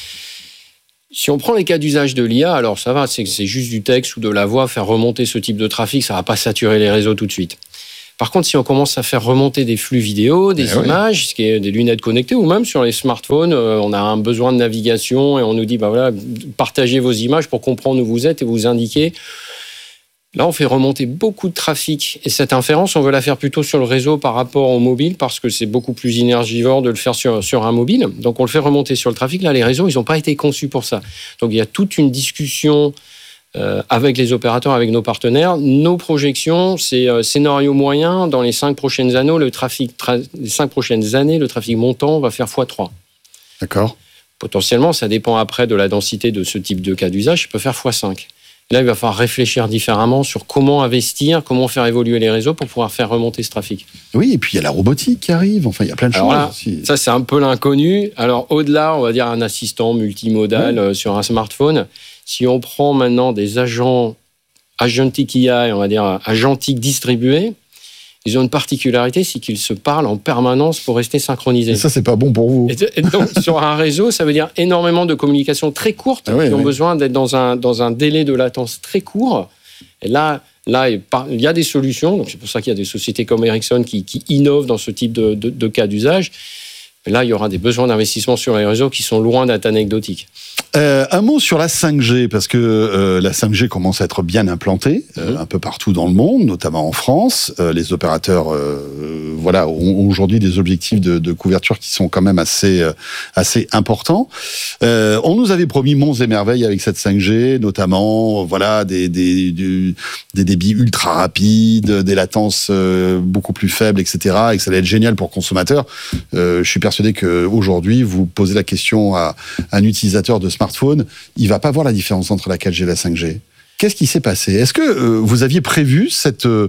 Speaker 3: Si on prend les cas d'usage de l'I A, alors ça va, c'est, c'est juste du texte ou de la voix, faire remonter ce type de trafic, ça ne va pas saturer les réseaux tout de suite. Par contre, si on commence à faire remonter des flux vidéo, des eh images, oui. ce qui est des lunettes connectées, ou même sur les smartphones, euh, on a un besoin de navigation et on nous dit, bah voilà, partagez vos images pour comprendre où vous êtes et vous indiquer. Là, on fait remonter beaucoup de trafic. Et cette inférence, on veut la faire plutôt sur le réseau par rapport au mobile, parce que c'est beaucoup plus énergivore de le faire sur, sur un mobile. Donc, on le fait remonter sur le trafic. Là, les réseaux, ils n'ont pas été conçus pour ça. Donc, il y a toute une discussion euh, avec les opérateurs, avec nos partenaires. Nos projections, c'est euh, scénario moyen. Dans les cinq prochaines années, le trafic, tra- les cinq prochaines années, le trafic montant va faire fois trois.
Speaker 2: D'accord.
Speaker 3: Potentiellement, ça dépend après de la densité de ce type de cas d'usage, ça peut faire fois cinq. Là, il va falloir réfléchir différemment sur comment investir, comment faire évoluer les réseaux pour pouvoir faire remonter ce trafic.
Speaker 2: Oui, et puis il y a la robotique qui arrive. Enfin, il y a plein de
Speaker 3: Alors
Speaker 2: choses
Speaker 3: là,
Speaker 2: aussi.
Speaker 3: Ça, c'est un peu l'inconnu. Alors, au-delà, on va dire un assistant multimodal oui. sur un smartphone. Si on prend maintenant des agents agentic I A, on va dire agentique distribués, ils ont une particularité, c'est qu'ils se parlent en permanence pour rester synchronisés.
Speaker 2: Et ça, c'est pas bon pour vous.
Speaker 3: Et donc, sur un réseau, ça veut dire énormément de communications très courtes, ah oui, qui ont oui. besoin d'être dans un, dans un délai de latence très court. Et là, là, il y a des solutions. Donc, c'est pour ça qu'il y a des sociétés comme Ericsson qui, qui innovent dans ce type de, de, de cas d'usage. Mais là, il y aura des besoins d'investissement sur les réseaux qui sont loin d'être anecdotiques.
Speaker 2: Euh, un mot sur la cinq G, parce que euh, la cinq G commence à être bien implantée euh, mmh. un peu partout dans le monde, notamment en France. Euh, les opérateurs, euh, voilà, ont aujourd'hui des objectifs de, de couverture qui sont quand même assez euh, assez importants. Euh, on nous avait promis monts et merveilles avec cette cinq G, notamment voilà des des des, des débits ultra rapides, des latences euh, beaucoup plus faibles, et cetera. Et que ça allait être génial pour consommateurs. Euh, je suis persuadé que aujourd'hui, vous posez la question à, à un utilisateur de smartphone, il va pas voir la différence entre la quatre G et la cinq G. Qu'est-ce qui s'est passé ? Est-ce que euh, vous aviez prévu cette, euh,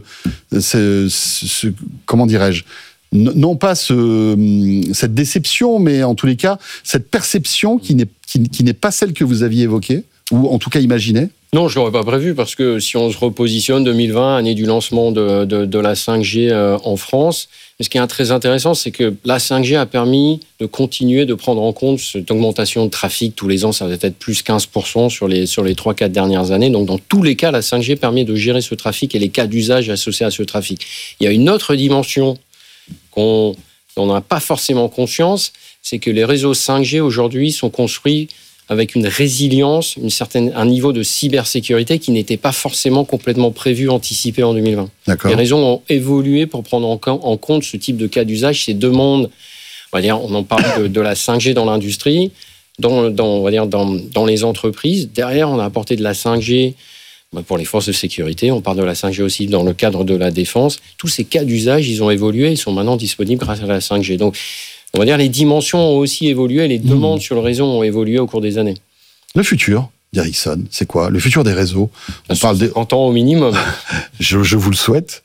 Speaker 2: ce, ce, comment dirais-je, n- non pas ce, cette déception, mais en tous les cas cette perception qui n'est, qui, qui n'est pas celle que vous aviez évoquée ou en tout cas imaginée ?
Speaker 3: Non, je l'aurais pas prévu parce que si on se repositionne deux mille vingt, année du lancement de, de, de la cinq G euh, en France, ce qui est très intéressant, c'est que la cinq G a permis de continuer de prendre en compte cette augmentation de trafic tous les ans. Ça va être plus quinze pour cent sur les, sur les trois quatre dernières années. Donc, dans tous les cas, la cinq G permet de gérer ce trafic et les cas d'usage associés à ce trafic. Il y a une autre dimension qu'on dont on n'a pas forcément conscience, c'est que les réseaux cinq G aujourd'hui sont construits avec une résilience, une certaine, un niveau de cybersécurité qui n'était pas forcément complètement prévu, anticipé en deux mille vingt.
Speaker 2: D'accord.
Speaker 3: Les réseaux ont évolué pour prendre en, en compte ce type de cas d'usage, ces demandes. On va dire, on en parle de, de la cinq G dans l'industrie, dans, dans, on va dire dans, dans les entreprises. Derrière, on a apporté de la cinq G pour les forces de sécurité. On parle de la cinq G aussi dans le cadre de la défense. Tous ces cas d'usage, ils ont évolué, ils sont maintenant disponibles grâce à la cinq G. Donc, on va dire les dimensions ont aussi évolué, les demandes mmh. sur le réseau ont évolué au cours des années.
Speaker 2: Le futur d'Ericsson, c'est quoi ? Le futur des réseaux ?
Speaker 3: On parle de trente ans au minimum.
Speaker 2: je, je vous le souhaite.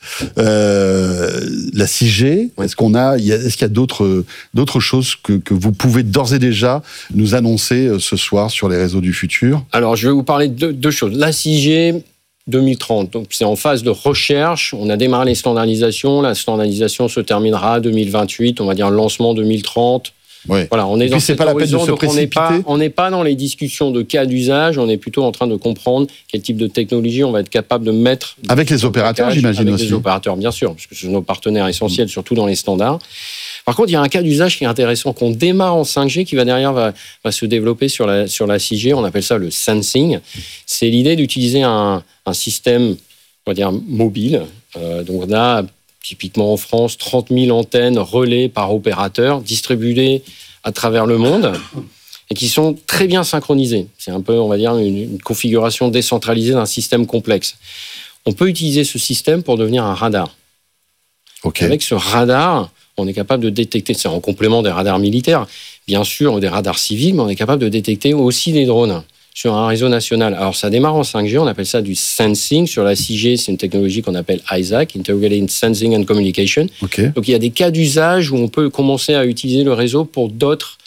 Speaker 2: Euh, la six G, ouais. est-ce qu'on a, est-ce qu'il y a d'autres, d'autres choses que, que vous pouvez d'ores et déjà nous annoncer ce soir sur les réseaux du futur ?
Speaker 3: Alors, je vais vous parler de deux, deux choses. La six G, deux mille trente. Donc, c'est en phase de recherche. On a démarré les standardisations. La standardisation se terminera deux mille vingt-huit. On va dire lancement deux mille trente.
Speaker 2: Ouais.
Speaker 3: Voilà, on est
Speaker 2: et
Speaker 3: dans
Speaker 2: puis, c'est pas la peine de se précipiter.
Speaker 3: On n'est pas, pas dans les discussions de cas d'usage. On est plutôt en train de comprendre quel type de technologie on va être capable de mettre.
Speaker 2: Avec les opérateurs, j'imagine
Speaker 3: avec
Speaker 2: aussi.
Speaker 3: Avec les opérateurs, bien sûr, parce que ce sont nos partenaires essentiels, mmh. surtout dans les standards. Par contre, il y a un cas d'usage qui est intéressant, qu'on démarre en cinq G, qui va derrière va, va se développer sur la, sur la six G. On appelle ça le sensing. C'est l'idée d'utiliser un, un système, on va dire, mobile. Euh, donc, on a typiquement en France trente mille antennes relais par opérateur, distribuées à travers le monde, et qui sont très bien synchronisées. C'est un peu, on va dire, une, une configuration décentralisée d'un système complexe. On peut utiliser ce système pour devenir un radar.
Speaker 2: Okay.
Speaker 3: Avec ce radar, on est capable de détecter, c'est en complément des radars militaires, bien sûr, des radars civils, mais on est capable de détecter aussi des drones sur un réseau national. Alors, ça démarre en cinq G, on appelle ça du sensing. Sur la six G, c'est une technologie qu'on appelle I S A C, Integrated Sensing and Communication.
Speaker 2: Okay.
Speaker 3: Donc, il y a des cas d'usage où on peut commencer à utiliser le réseau pour d'autres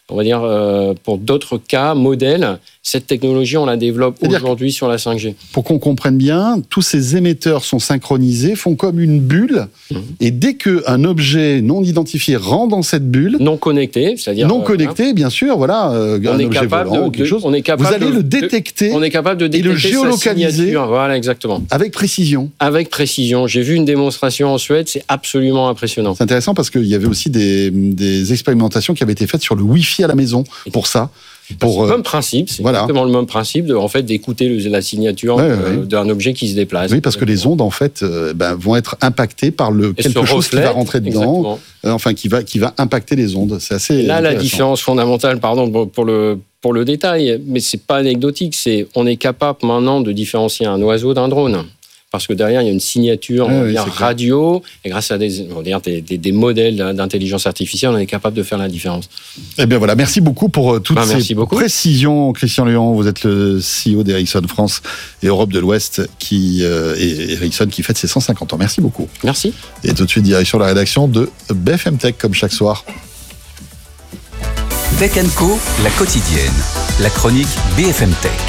Speaker 3: on va dire, euh, pour d'autres cas, modèles, cette technologie, on la développe C'est-à-dire aujourd'hui sur la cinq G.
Speaker 2: Pour qu'on comprenne bien, tous ces émetteurs sont synchronisés, font comme une bulle, mmh. et dès qu'un objet non identifié rentre dans cette bulle...
Speaker 3: Non connecté, c'est-à-dire...
Speaker 2: Non euh, connecté, hein. bien sûr, voilà, euh,
Speaker 3: on
Speaker 2: un
Speaker 3: est
Speaker 2: objet
Speaker 3: capable
Speaker 2: volant
Speaker 3: de,
Speaker 2: ou quelque chose.
Speaker 3: On est capable
Speaker 2: vous allez
Speaker 3: de,
Speaker 2: le détecter,
Speaker 3: de, on est capable de détecter
Speaker 2: et le géolocaliser,
Speaker 3: voilà, exactement.
Speaker 2: Avec précision.
Speaker 3: Avec précision. J'ai vu une démonstration en Suède, c'est absolument impressionnant.
Speaker 2: C'est intéressant parce qu'il y avait aussi des, des expérimentations qui avaient été faites sur le Wi-Fi à la maison, pour ça.
Speaker 3: Pour, c'est le même principe, c'est voilà. exactement le même principe de, en fait, d'écouter le, la signature ouais, euh, ouais. d'un objet qui se déplace.
Speaker 2: Oui, parce que les ondes, en fait, euh, ben, vont être impactées par le, quelque chose reflète, qui va rentrer dedans, euh, enfin, qui va, qui va impacter les ondes. C'est assez
Speaker 3: Et là, la différence fondamentale, pardon, pour le, pour le détail, mais c'est pas anecdotique, c'est on est capable maintenant de différencier un oiseau d'un drone. Parce que derrière, il y a une signature oui, oui, radio, et grâce à des, on va dire, des, des, des modèles d'intelligence artificielle, on est capable de faire la différence.
Speaker 2: Eh bien voilà, merci beaucoup pour toutes
Speaker 3: ben,
Speaker 2: ces
Speaker 3: beaucoup.
Speaker 2: précisions. Christian Lyon, vous êtes le C E O d'Ericsson France et Europe de l'Ouest, qui, euh, et Ericsson qui fête ses cent cinquante ans. Merci beaucoup.
Speaker 3: Merci.
Speaker 2: Et tout de suite, direction la rédaction de B F M Tech, comme chaque soir.
Speaker 5: Tech and Co, la quotidienne. La chronique B F M Tech.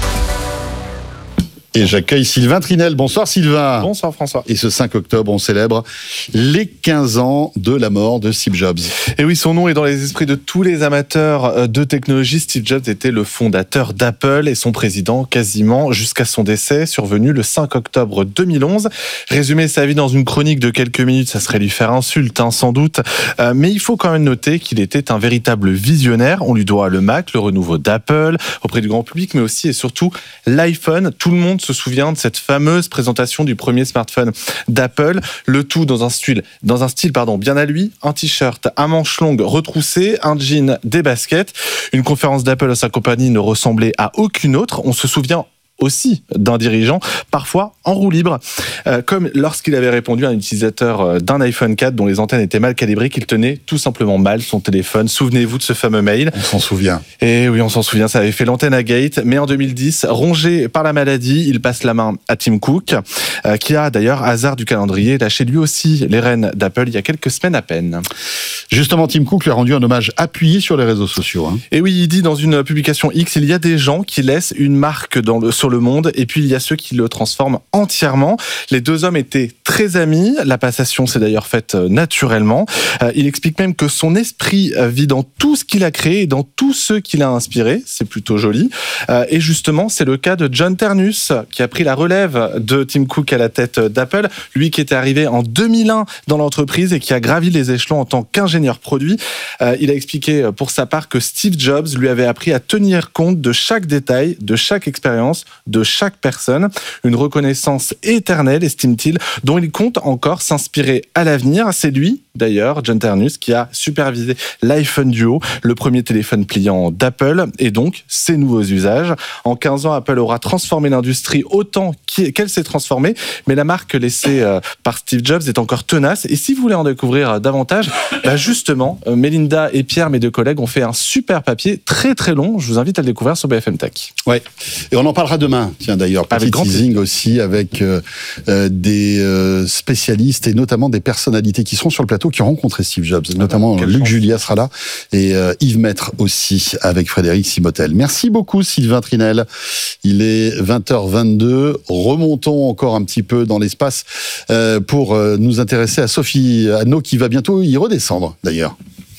Speaker 2: Et j'accueille Sylvain Trinel. Bonsoir Sylvain.
Speaker 19: Bonsoir François.
Speaker 2: Et ce cinq octobre, on célèbre les quinze ans de la mort de Steve Jobs.
Speaker 19: Et oui, son nom est dans les esprits de tous les amateurs de technologie. Steve Jobs était le fondateur d'Apple et son président quasiment jusqu'à son décès, survenu le cinq octobre deux mille onze. Résumer sa vie dans une chronique de quelques minutes, ça serait lui faire insulte, hein, sans doute. Euh, mais il faut quand même noter qu'il était un véritable visionnaire. On lui doit le Mac, le renouveau d'Apple auprès du grand public, mais aussi et surtout l'iPhone. Tout le monde se souvient de cette fameuse présentation du premier smartphone d'Apple, le tout dans un style, dans un style pardon, bien à lui, un t-shirt à manches longues retroussées, un jean, des baskets. Une conférence d'Apple à sa compagnie ne ressemblait à aucune autre. On se souvient aussi d'un dirigeant, parfois en roue libre, euh, comme lorsqu'il avait répondu à un utilisateur d'un iPhone quatre dont les antennes étaient mal calibrées, qu'il tenait tout simplement mal son téléphone. Souvenez-vous de ce fameux mail.
Speaker 2: On s'en souvient.
Speaker 19: Et oui, on s'en souvient, ça avait fait l'antenne à Gate, mais en deux mille dix, rongé par la maladie, il passe la main à Tim Cook, euh, qui a d'ailleurs, hasard du calendrier, lâché lui aussi les rênes d'Apple il y a quelques semaines à peine.
Speaker 2: Justement, Tim Cook lui a rendu un hommage appuyé sur les réseaux sociaux. Hein.
Speaker 19: Et oui, il dit dans une publication X, il y a des gens qui laissent une marque dans le, sur le monde, et puis il y a ceux qui le transforment entièrement. Les deux hommes étaient très amis, la passation s'est d'ailleurs faite naturellement. Euh, il explique même que son esprit vit dans tout ce qu'il a créé et dans tous ceux qu'il a inspirés, c'est plutôt joli. Euh, et justement, c'est le cas de John Ternus, qui a pris la relève de Tim Cook à la tête d'Apple, lui qui était arrivé en deux mille un dans l'entreprise et qui a gravi les échelons en tant qu'ingénieur produit. Euh, il a expliqué pour sa part que Steve Jobs lui avait appris à tenir compte de chaque détail, de chaque expérience, de chaque personne, une reconnaissance éternelle, estime-t-il, dont il compte encore s'inspirer à l'avenir. C'est lui, d'ailleurs, John Ternus, qui a supervisé l'iPhone Duo, le premier téléphone pliant d'Apple, et donc ses nouveaux usages. En quinze ans, Apple aura transformé l'industrie autant qu'elle s'est transformée, mais la marque laissée par Steve Jobs est encore tenace. Et si vous voulez en découvrir davantage, bah justement, Mélinda et Pierre, mes deux collègues, ont fait un super papier très très long. Je vous invite à le découvrir sur B F M Tech.
Speaker 2: Ouais. Et on en parlera demain. Tiens, d'ailleurs, petit teasing plaisir. Aussi avec euh, euh, des euh, spécialistes et notamment des personnalités qui seront sur le plateau, qui ont rencontré Steve Jobs. Ah notamment ben, Luc chance. Julia sera là et euh, Yves Maître aussi avec Frédéric Simotel. Merci beaucoup Sylvain Trinel. Il est vingt heures vingt-deux. Remontons encore un petit peu dans l'espace euh, pour euh, nous intéresser à Sophie Anneau qui va bientôt y redescendre d'ailleurs.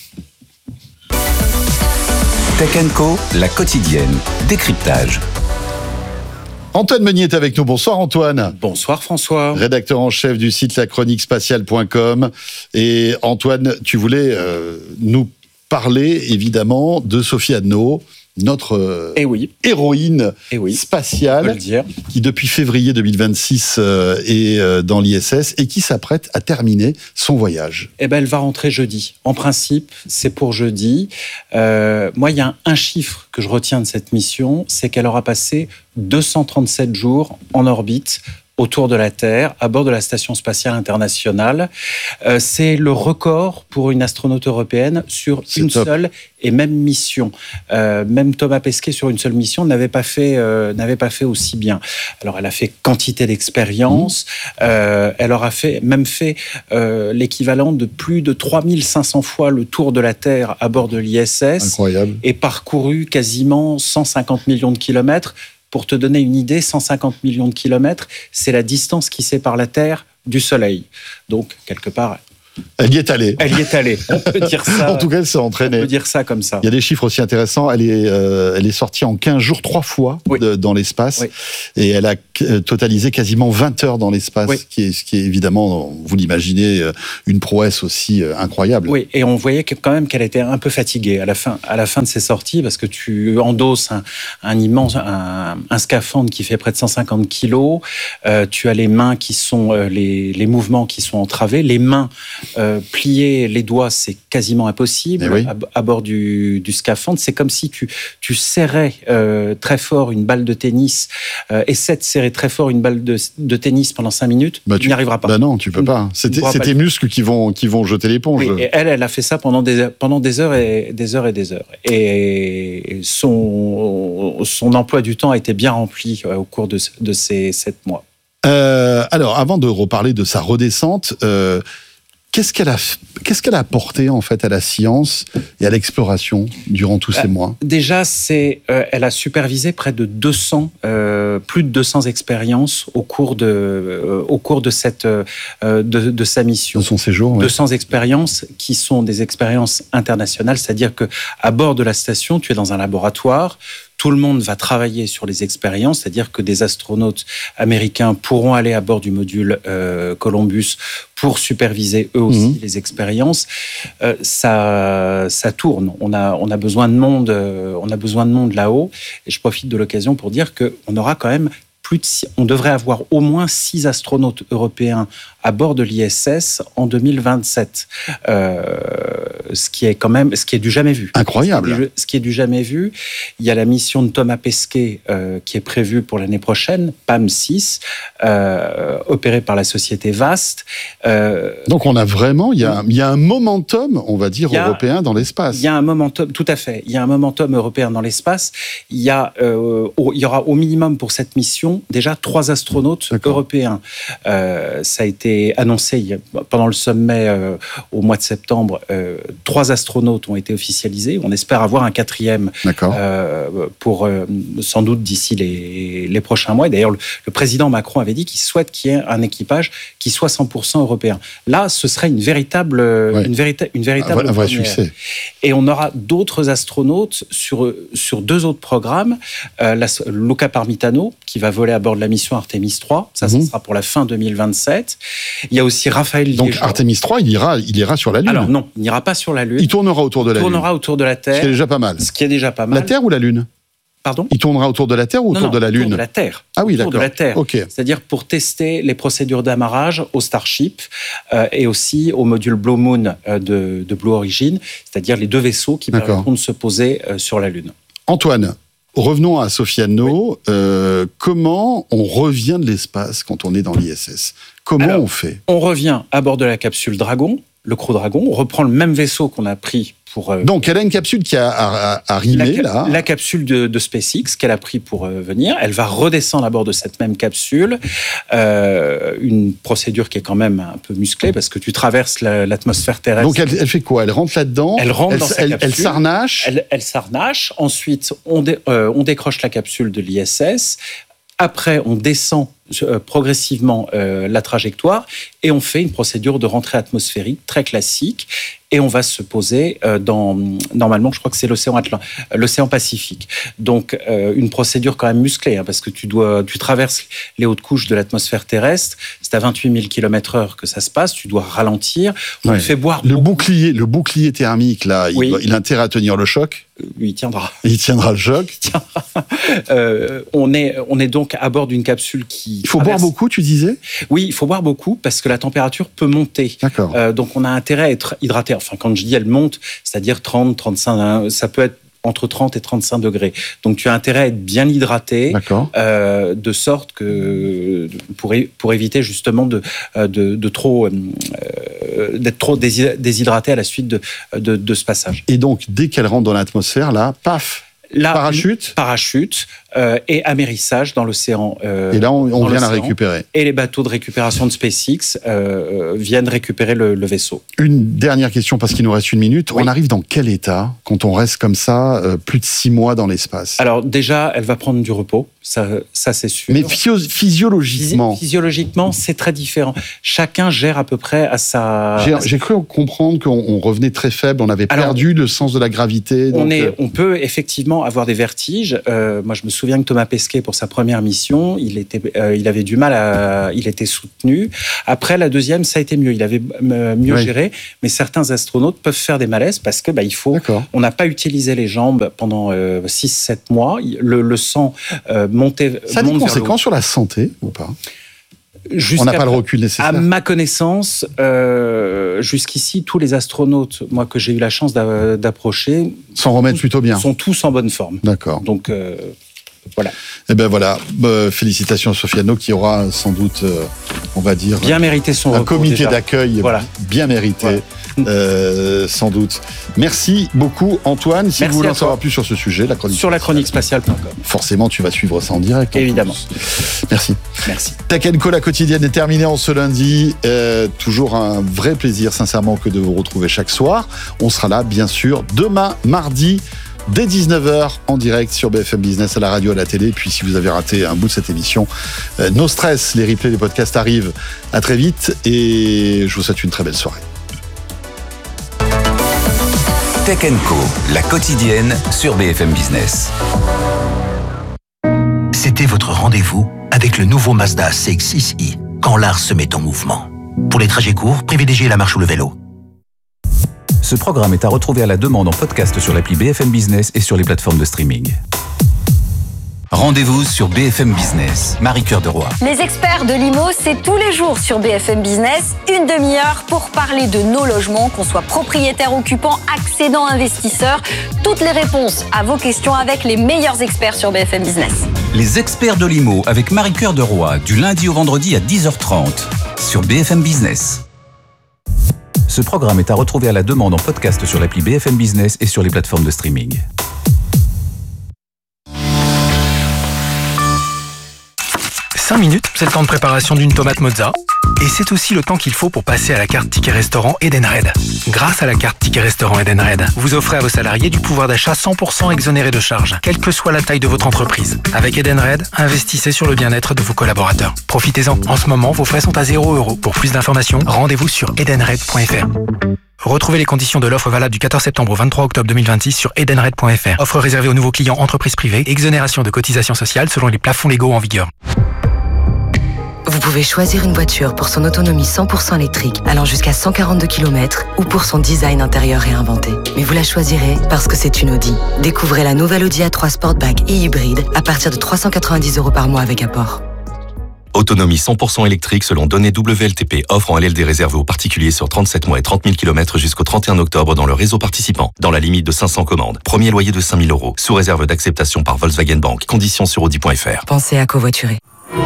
Speaker 5: Tech and Co, la quotidienne. Décryptage.
Speaker 2: Antoine Meunier est avec nous. Bonsoir Antoine.
Speaker 20: Bonsoir François.
Speaker 2: Rédacteur en chef du site la chronique spatiale point com. Et Antoine, tu voulais euh, nous parler évidemment de Sophie Anneau, notre
Speaker 20: eh oui.
Speaker 2: héroïne
Speaker 20: eh oui.
Speaker 2: spatiale, qui depuis février deux mille vingt-six euh, est euh, dans l'I S S et qui s'apprête à terminer son voyage.
Speaker 20: Eh ben, elle va rentrer jeudi. En principe, c'est pour jeudi. Euh, moi, il y a un, un chiffre que je retiens de cette mission, c'est qu'elle aura passé deux cent trente-sept jours en orbite autour de la Terre, à bord de la Station spatiale internationale. Euh, c'est le record pour une astronaute européenne sur c'est une top. seule et même mission. Euh, même Thomas Pesquet, sur une seule mission, n'avait pas fait, euh, n'avait pas fait aussi bien. Alors, elle a fait quantité d'expérience. Mmh. Euh, elle aura fait, même fait euh, l'équivalent de plus de trois mille cinq cents fois le tour de la Terre à bord de l'I S S.
Speaker 2: Incroyable.
Speaker 20: Et parcouru quasiment cent cinquante millions de kilomètres. Pour te donner une idée, cent cinquante millions de kilomètres, c'est la distance qui sépare la Terre du Soleil. Donc, quelque part...
Speaker 2: Elle y est allée.
Speaker 20: Elle y est allée. On peut dire ça.
Speaker 2: En tout cas, elle s'est entraînée.
Speaker 20: On peut dire ça comme ça.
Speaker 2: Il y a des chiffres aussi intéressants. Elle est, euh, elle est sortie en quinze jours, trois fois oui. de, dans l'espace. Oui. Et elle a totalisé quasiment vingt heures dans l'espace, oui. ce, qui est, ce qui est évidemment, vous l'imaginez, une prouesse aussi incroyable.
Speaker 20: Oui, et on voyait que, quand même qu'elle était un peu fatiguée à la fin, à la fin de ses sorties, parce que tu endosses un, un immense, un, un scaphandre qui fait près de cent cinquante kilos. Euh, tu as les mains qui sont, euh, les, les mouvements qui sont entravés. Les mains Euh, plier les doigts, c'est quasiment impossible oui. à, à bord du, du scaphandre. C'est comme si tu, tu serrais euh, très fort une balle de tennis, euh, essaie de serrer très fort une balle de, de tennis pendant cinq minutes, bah, tu n'y arriveras pas.
Speaker 2: Bah non, tu peux pas. C'est tes muscles qui vont, qui vont jeter l'éponge.
Speaker 20: Oui, et elle, elle a fait ça pendant des, pendant des heures et des heures et des heures. Et son, son emploi du temps a été bien rempli au cours de, de ces sept mois.
Speaker 2: Euh, alors, avant de reparler de sa redescente, euh, Qu'est-ce qu'elle a, qu'est-ce qu'elle a apporté en fait à la science et à l'exploration durant tous ces euh, mois ?
Speaker 20: Déjà, c'est, euh, elle a supervisé près de deux cents, euh, plus de deux cents expériences au cours de, euh, au cours de cette, euh, de, de sa mission.
Speaker 2: De son séjour. Oui.
Speaker 20: deux cents expériences qui sont des expériences internationales, c'est-à-dire que à bord de la station, tu es dans un laboratoire. Tout le monde va travailler sur les expériences, c'est-à-dire que des astronautes américains pourront aller à bord du module euh, Columbus pour superviser eux aussi mmh. les expériences. Euh, ça, ça tourne. On a, on a besoin de monde, euh, on a besoin de monde là-haut. Et je profite de l'occasion pour dire que on aura quand même plus de six, on devrait avoir au moins six astronautes européens à bord de l'I S S en deux mille vingt-sept. Euh, ce qui est quand même, ce qui est du jamais vu.
Speaker 2: Incroyable.
Speaker 20: Ce qui est du, ce qui est du jamais vu. Il y a la mission de Thomas Pesquet euh, qui est prévue pour l'année prochaine, P A M six, euh, opérée par la société VAST.
Speaker 2: Euh, Donc on a vraiment, il y a, il y a un momentum, on va dire, a, européen dans l'espace.
Speaker 20: Il y a un momentum, tout à fait. Il y a un momentum européen dans l'espace. Il y a, euh, au, il y aura au minimum pour cette mission déjà trois astronautes européens. Euh, ça a été annoncé pendant le sommet euh, au mois de septembre. Euh, trois astronautes ont été officialisés. On espère avoir un quatrième euh, pour euh, sans doute d'ici les, les prochains mois. Et d'ailleurs, le, le président Macron avait dit qu'il souhaite qu'il y ait un équipage qui soit cent pour cent européen. Là, ce serait une véritable, ouais. une, vérita- une véritable
Speaker 2: un, un vrai succès.
Speaker 20: Et on aura d'autres astronautes sur, sur deux autres programmes. Euh, la, Luca Parmitano, qui va voler à bord de la mission Artemis trois. Ça, mmh. ça sera pour la fin deux mille vingt-sept. Il y a aussi Raphaël Liégeois.
Speaker 2: Donc Artemis trois, il ira, il ira sur la Lune.
Speaker 20: Alors non, il n'ira pas sur la Lune.
Speaker 2: Il tournera autour de la
Speaker 20: il
Speaker 2: Lune.
Speaker 20: Il tournera autour de la Terre.
Speaker 2: Ce qui est déjà pas mal.
Speaker 20: Ce qui est déjà pas mal.
Speaker 2: La Terre ou la Lune ?
Speaker 20: Pardon ?
Speaker 2: Il tournera autour de la Terre ou
Speaker 20: non,
Speaker 2: autour
Speaker 20: non,
Speaker 2: de la Lune ?
Speaker 20: Autour de la Terre.
Speaker 2: Ah oui,
Speaker 20: autour
Speaker 2: d'accord.
Speaker 20: de la Terre.
Speaker 2: Okay.
Speaker 20: C'est-à-dire pour tester les procédures d'amarrage au Starship euh, et aussi au module Blue Moon euh, de, de Blue Origin, c'est-à-dire les deux vaisseaux qui d'accord. permettront de se poser euh, sur la Lune.
Speaker 2: Antoine, revenons à Sofiano. Oui. Euh, comment on revient de l'espace quand on est dans l'I S S ? Comment
Speaker 20: Alors,
Speaker 2: on fait ?
Speaker 20: On revient à bord de la capsule Dragon, le Crew Dragon. On reprend le même vaisseau qu'on a pris pour... Euh,
Speaker 2: Donc, elle a une capsule qui a arrimé,
Speaker 20: la,
Speaker 2: là.
Speaker 20: La capsule de, de SpaceX qu'elle a pris pour euh, venir. Elle va redescendre à bord de cette même capsule. Euh, une procédure qui est quand même un peu musclée parce que tu traverses la, l'atmosphère terrestre.
Speaker 2: Donc, elle, elle fait quoi ? Elle rentre là-dedans ?
Speaker 20: Elle rentre
Speaker 2: elle,
Speaker 20: dans sa
Speaker 2: elle,
Speaker 20: capsule.
Speaker 2: Elle s'arnache ?
Speaker 20: Elle, elle s'arnache. Ensuite, on, dé, euh, on décroche la capsule de l'I S S. Après, on descend euh, progressivement euh, la trajectoire et on fait une procédure de rentrée atmosphérique très classique et on va se poser euh, dans, normalement, je crois que c'est l'océan Atlant- l'océan Pacifique. Donc, euh, une procédure quand même musclée, hein, parce que tu dois, tu traverses les hautes couches de l'atmosphère terrestre. C'est à vingt-huit mille kilomètres heure que ça se passe. Tu dois ralentir. On
Speaker 2: ouais.
Speaker 20: fait boire
Speaker 2: le bouclier, le bouclier thermique là,
Speaker 20: oui.
Speaker 2: il, doit, il a intérêt à tenir le choc.
Speaker 20: Oui, il tiendra.
Speaker 2: Il tiendra le choc.
Speaker 20: Il tiendra. Euh, on est, on est donc à bord d'une capsule qui.
Speaker 2: Il faut traverse... boire beaucoup, tu disais ?
Speaker 20: Oui, il faut boire beaucoup parce que la température peut monter.
Speaker 2: D'accord.
Speaker 20: Euh, donc on a intérêt à être hydraté. Enfin, quand je dis elle monte, c'est-à-dire trente, trente-cinq, ça peut être entre trente et trente-cinq degrés. Donc tu as intérêt à être bien hydraté, euh, de sorte que pour, pour éviter justement de, de, de trop, euh, d'être trop déshydraté à la suite de, de, de ce passage.
Speaker 2: Et donc dès qu'elle rentre dans l'atmosphère, là, paf,
Speaker 20: là,
Speaker 2: parachute
Speaker 20: Parachute euh, et amérissage dans l'océan. Euh,
Speaker 2: et là, on, on vient la récupérer.
Speaker 20: Et les bateaux de récupération de SpaceX euh, viennent récupérer le, le vaisseau.
Speaker 2: Une dernière question, parce qu'il nous reste une minute. Oui. On arrive dans quel état quand on reste comme ça, euh, plus de six mois dans l'espace?
Speaker 20: Alors déjà, elle va prendre du repos, ça, ça c'est sûr.
Speaker 2: Mais physio- physiologiquement
Speaker 20: Physi- Physiologiquement, c'est très différent. Chacun gère à peu près à sa...
Speaker 2: J'ai,
Speaker 20: à sa...
Speaker 2: j'ai cru comprendre qu'on on revenait très faible, on avait Alors, perdu le sens de la gravité.
Speaker 20: On,
Speaker 2: donc
Speaker 20: est,
Speaker 2: euh...
Speaker 20: on peut effectivement avoir des vertiges. Euh, moi, je me souviens que Thomas Pesquet, pour sa première mission, il, était, euh, il avait du mal à... Il était soutenu. Après, la deuxième, ça a été mieux. Il avait mieux oui. géré. Mais certains astronautes peuvent faire des malaises parce que bah, il faut... On n'a pas utilisé les jambes pendant euh, six sept mois. Le, le sang euh, montait...
Speaker 2: Ça a des conséquences sur la santé ou pas? On n'a pas le recul nécessaire.
Speaker 20: À ma connaissance, euh, jusqu'ici, tous les astronautes, moi que j'ai eu la chance d'a, d'approcher,
Speaker 2: s'en remettent plutôt bien.
Speaker 20: Sont tous en bonne forme.
Speaker 2: D'accord.
Speaker 20: Donc euh, voilà.
Speaker 2: Eh ben voilà. Euh, félicitations à Sofiano qui aura sans doute, euh, on va dire,
Speaker 20: bien mérité son
Speaker 2: un
Speaker 20: repos,
Speaker 2: comité
Speaker 20: déjà.
Speaker 2: d'accueil voilà. bien mérité. Voilà. Euh, sans doute. Merci beaucoup Antoine. Si
Speaker 20: Merci
Speaker 2: vous voulez en savoir plus sur ce sujet, la chronique
Speaker 20: sur la chronique spatiale point com.
Speaker 2: Forcément, tu vas suivre ça en direct.
Speaker 20: Évidemment.
Speaker 2: Merci.
Speaker 20: Merci.
Speaker 2: Tech and Co, la quotidienne est terminée en ce lundi. Euh, toujours un vrai plaisir, sincèrement, que de vous retrouver chaque soir. On sera là, bien sûr, demain, mardi, dès dix-neuf heures, en direct sur B F M Business, à la radio, à la télé. Puis si vous avez raté un bout de cette émission, euh, no stress, les replays des podcasts arrivent. À très vite et je vous souhaite une très belle soirée.
Speaker 5: Tech and Co, la quotidienne sur B F M Business.
Speaker 14: C'était votre rendez-vous avec le nouveau Mazda C X six i, quand l'art se met en mouvement. Pour les trajets courts, privilégiez la marche ou le vélo.
Speaker 5: Ce programme est à retrouver à la demande en podcast sur l'appli B F M Business et sur les plateformes de streaming. Rendez-vous sur B F M Business. Marie-Cœur de Roy.
Speaker 21: Les experts de l'I M O, c'est tous les jours sur B F M Business, une demi-heure pour parler de nos logements, qu'on soit propriétaire, occupant, accédant, investisseur. Toutes les réponses à vos questions avec les meilleurs experts sur B F M Business.
Speaker 5: Les experts de l'I M O avec Marie-Cœur de Roy, du lundi au vendredi à dix heures trente sur B F M Business. Ce programme est à retrouver à la demande en podcast sur l'appli B F M Business et sur les plateformes de streaming.
Speaker 22: cinq minutes, c'est le temps de préparation d'une tomate mozza. Et c'est aussi le temps qu'il faut pour passer à la carte Ticket Restaurant Edenred. Grâce à la carte Ticket Restaurant Edenred, vous offrez à vos salariés du pouvoir d'achat cent pour cent exonéré de charges, quelle que soit la taille de votre entreprise. Avec Edenred, investissez sur le bien-être de vos collaborateurs. Profitez-en. En ce moment, vos frais sont à zéro euro. Pour plus d'informations, rendez-vous sur edenred point f r. Retrouvez les conditions de l'offre valable du quatorze septembre au vingt-trois octobre deux mille vingt-six sur edenred point f r. Offre réservée aux nouveaux clients entreprises privées. Exonération de cotisations sociales selon les plafonds légaux en vigueur.
Speaker 8: Vous pouvez choisir une voiture pour son autonomie cent pour cent électrique, allant jusqu'à cent quarante-deux kilomètres, ou pour son design intérieur réinventé. Mais vous la choisirez parce que c'est une Audi. Découvrez la nouvelle Audi A trois Sportback et hybride à partir de trois cent quatre-vingt-dix euros par mois avec apport.
Speaker 9: Autonomie cent pour cent électrique selon données W L T P. Offre en L L D réservée aux particuliers sur trente-sept mois et trente mille kilomètres jusqu'au trente et un octobre dans le réseau participant. Dans la limite de cinq cents commandes. Premier loyer de cinq mille euros. Sous réserve d'acceptation par Volkswagen Bank. Conditions sur audi point f r.
Speaker 8: Pensez à covoiturer.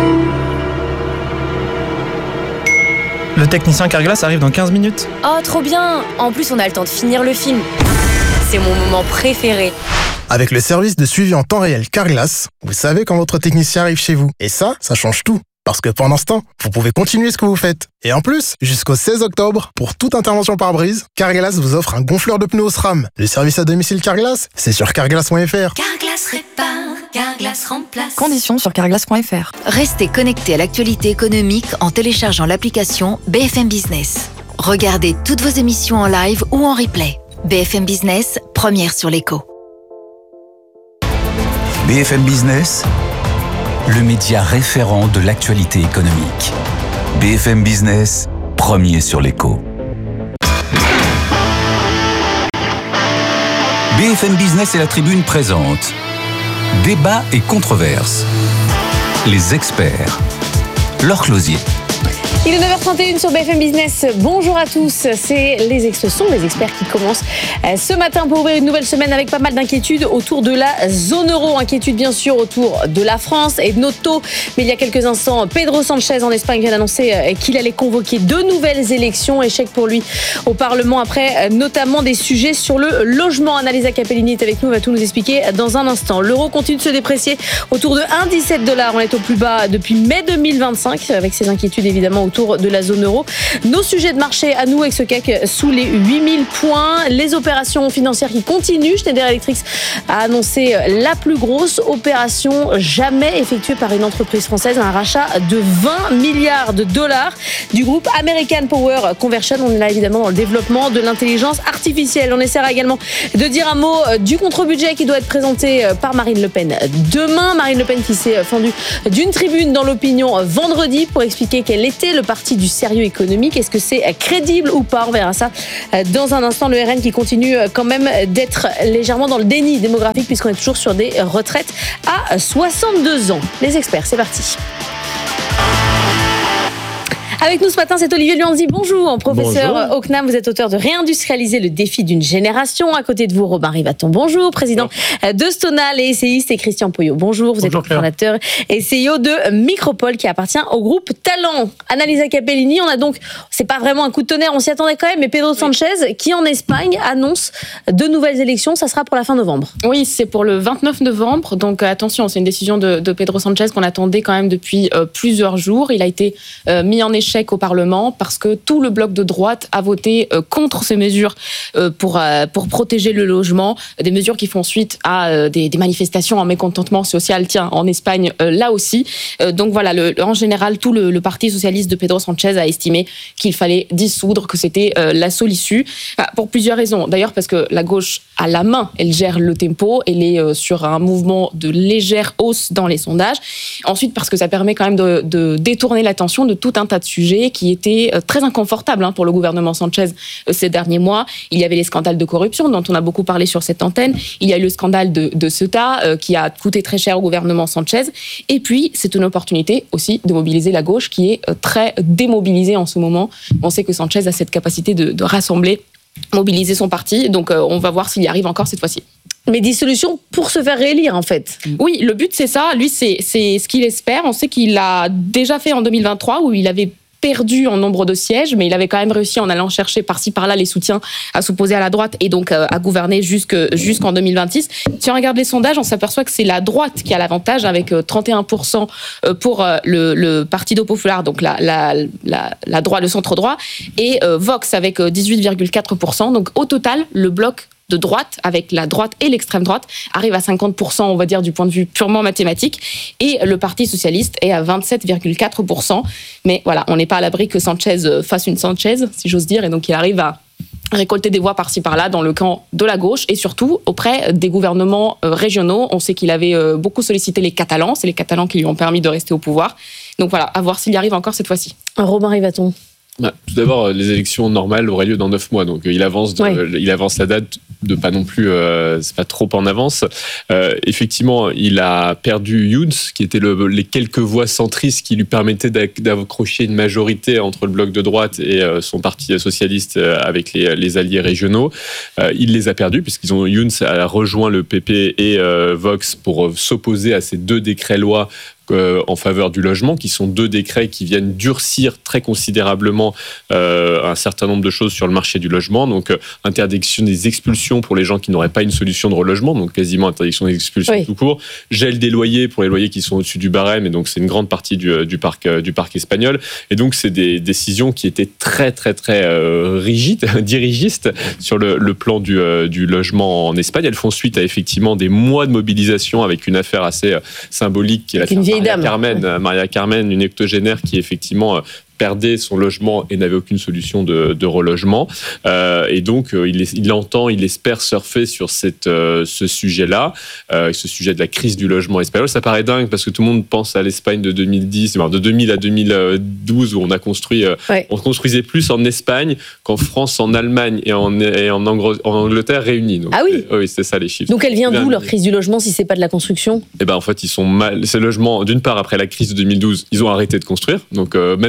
Speaker 23: Le technicien Carglass arrive dans quinze minutes.
Speaker 24: Oh, trop bien! En plus, on a le temps de finir le film. C'est mon moment préféré.
Speaker 25: Avec le service de suivi en temps réel Carglass, vous savez quand votre technicien arrive chez vous. Et ça, ça change tout. Parce que pendant ce temps, vous pouvez continuer ce que vous faites. Et en plus, jusqu'au seize octobre, pour toute intervention par brise, Carglass vous offre un gonfleur de pneus SRAM. Le service à domicile Carglass, c'est sur carglass point f r.
Speaker 26: Carglass répare, Carglass remplace.
Speaker 24: Conditions sur carglass point f r.
Speaker 26: Restez connectés à l'actualité économique en téléchargeant l'application B F M Business. Regardez toutes vos émissions en live ou en replay. B F M Business, première sur l'écho.
Speaker 5: B F M Business, le média référent de l'actualité économique. B F M Business, premier sur l'écho. B F M Business et la Tribune présentent Débat et controverses. Les experts. Laure Closier.
Speaker 24: Il est neuf heures trente et une sur B F M Business. Bonjour à tous. C'est les ex- ce sont les experts qui commencent ce matin pour ouvrir une nouvelle semaine avec pas mal d'inquiétudes autour de la zone euro. Inquiétudes bien sûr autour de la France et de nos taux. Mais il y a quelques instants, Pedro Sanchez en Espagne vient d'annoncer qu'il allait convoquer deux nouvelles élections. Échec pour lui au Parlement après notamment des sujets sur le logement. Annalisa Capellini est avec nous, va tout nous expliquer dans un instant. L'euro continue de se déprécier autour de un virgule dix-sept dollars. On est au plus bas depuis mai deux mille vingt-cinq avec ces inquiétudes évidemment autour de la zone euro. Nos sujets de marché à nous avec ce C A C sous les huit mille points. Les opérations financières qui continuent. Schneider Electric a annoncé la plus grosse opération jamais effectuée par une entreprise française, un rachat de vingt milliards de dollars du groupe American Power Conversion. On est là évidemment dans le développement de l'intelligence artificielle. On essaiera également de dire un mot du contre-budget qui doit être présenté par Marine Le Pen demain. Marine Le Pen qui s'est fendue d'une tribune dans l'opinion vendredi pour expliquer quel était le parti du sérieux économique. Est-ce que c'est crédible ou pas? On verra ça dans un instant. Le R N qui continue quand même d'être légèrement dans le déni démographique puisqu'on est toujours sur des retraites à soixante-deux ans. Les experts, c'est parti. Avec nous ce matin, c'est Olivier Luanzi. Bonjour, professeur bonjour. Au C N A M. Vous êtes auteur de Réindustrialiser le défi d'une génération. À côté de vous, Robin Rivaton. Bonjour, président bonjour. de Stonal et essayiste. Et Christian Poyot. Bonjour, vous bonjour, êtes fondateur et C E O de Micropole qui appartient au groupe Talent. Annalisa Capellini, on a donc, c'est pas vraiment un coup de tonnerre, on s'y attendait quand même, mais Pedro Sanchez oui. qui en Espagne annonce de nouvelles élections. Ça sera pour la fin novembre.
Speaker 1: Oui, c'est pour le vingt-neuf novembre. Donc attention, c'est une décision de, de Pedro Sanchez qu'on attendait quand même depuis euh, plusieurs jours. Il a été euh, mis en échec au Parlement parce que tout le bloc de droite a voté euh, contre ces mesures euh, pour, euh, pour protéger le logement, des mesures qui font suite à euh, des, des manifestations en mécontentement social, tiens, en Espagne, euh, là aussi. Euh, donc voilà, le, en général, tout le, le Parti socialiste de Pedro Sanchez a estimé qu'il fallait dissoudre, que c'était euh, la seule issue, enfin, pour plusieurs raisons. D'ailleurs, parce que la gauche a la main, elle gère le tempo, elle est euh, sur un mouvement de légère hausse dans les sondages. Ensuite, parce que ça permet quand même de, de détourner l'attention de tout un tas de sujets qui étaient très inconfortables hein, pour le gouvernement Sanchez ces derniers mois. Il y avait les scandales de corruption dont on a beaucoup parlé sur cette antenne. Il y a eu le scandale de, de Ceuta euh, qui a coûté très cher au gouvernement Sanchez. Et puis, c'est une opportunité aussi de mobiliser la gauche qui est euh, très démobilisée en ce moment. On sait que Sanchez a cette capacité de, de rassembler, mobiliser son parti. Donc, euh, on va voir s'il y arrive encore cette fois-ci.
Speaker 24: Mais dissolution pour se faire réélire, en fait.
Speaker 1: Oui, le but, c'est ça. Lui, c'est, c'est ce qu'il espère. On sait qu'il l'a déjà fait en deux mille vingt-trois, où il avait perdu en nombre de sièges, mais il avait quand même réussi en allant chercher par-ci par-là les soutiens à s'opposer à la droite et donc euh, à gouverner jusque, jusqu'en deux mille vingt-six. Si on regarde les sondages, on s'aperçoit que c'est la droite qui a l'avantage avec euh, trente et un pour cent pour euh, le, le Partido Popular, donc la, la, la, la droite, le centre-droit, et euh, Vox avec euh, dix-huit virgule quatre pour cent. Donc au total, le bloc de droite, avec la droite et l'extrême droite, arrive à cinquante pour cent, on va dire, du point de vue purement mathématique, et le Parti socialiste est à vingt-sept virgule quatre pour cent. Mais voilà, on n'est pas à l'abri que Sanchez fasse une Sanchez, si j'ose dire, et donc il arrive à récolter des voix par-ci par-là dans le camp de la gauche et surtout auprès des gouvernements régionaux. On sait qu'il avait beaucoup sollicité les Catalans, c'est les Catalans qui lui ont permis de rester au pouvoir. Donc voilà, à voir s'il y arrive encore cette fois-ci.
Speaker 24: Robin Rivaton.
Speaker 4: Bah, tout d'abord, les élections normales auraient lieu dans neuf mois, donc il avance, de, ouais. il avance la date de pas non plus, euh, c'est pas trop en avance. Euh, effectivement, il a perdu Junts, qui était le, les quelques voix centristes qui lui permettaient d'accrocher une majorité entre le bloc de droite et euh, son parti socialiste euh, avec les, les alliés régionaux. Euh, il les a perdus puisqu'ils ont Junts a rejoint le P P et euh, Vox pour euh, s'opposer à ces deux décrets-lois Euh, en faveur du logement, qui sont deux décrets qui viennent durcir très considérablement euh, un certain nombre de choses sur le marché du logement. Donc, euh, interdiction des expulsions pour les gens qui n'auraient pas une solution de relogement, donc quasiment interdiction des expulsions oui. tout court. Gel des loyers pour les loyers qui sont au-dessus du barème, et donc c'est une grande partie du, du, parc, du parc espagnol. Et donc, c'est des décisions qui étaient très, très, très euh, rigides, dirigistes sur le, le plan du, euh, du logement en Espagne. Elles font suite à effectivement des mois de mobilisation avec une affaire assez euh, symbolique qui est la Maria Carmen, Maria Carmen, une octogénaire qui effectivement perdait son logement et n'avait aucune solution de, de relogement. Euh, et donc, euh, il, il entend, il espère surfer sur cette, euh, ce sujet-là, euh, ce sujet de la crise du logement espagnol. Ça paraît dingue parce que tout le monde pense à l'Espagne de deux mille dix, de deux mille à deux mille douze, où on a construit, euh, ouais. on construisait plus en Espagne qu'en France, en Allemagne et en, et en, Angr- en Angleterre réunis. Donc,
Speaker 24: ah oui.
Speaker 4: euh, oui, c'est ça les chiffres.
Speaker 24: Donc, elle vient d'où leur crise du logement si c'est pas de la construction ?
Speaker 4: Eh ben, en fait, ils sont mal. Ces logements, d'une part, après la crise de deux mille douze, ils ont arrêté de construire. Donc, euh, même si vous avez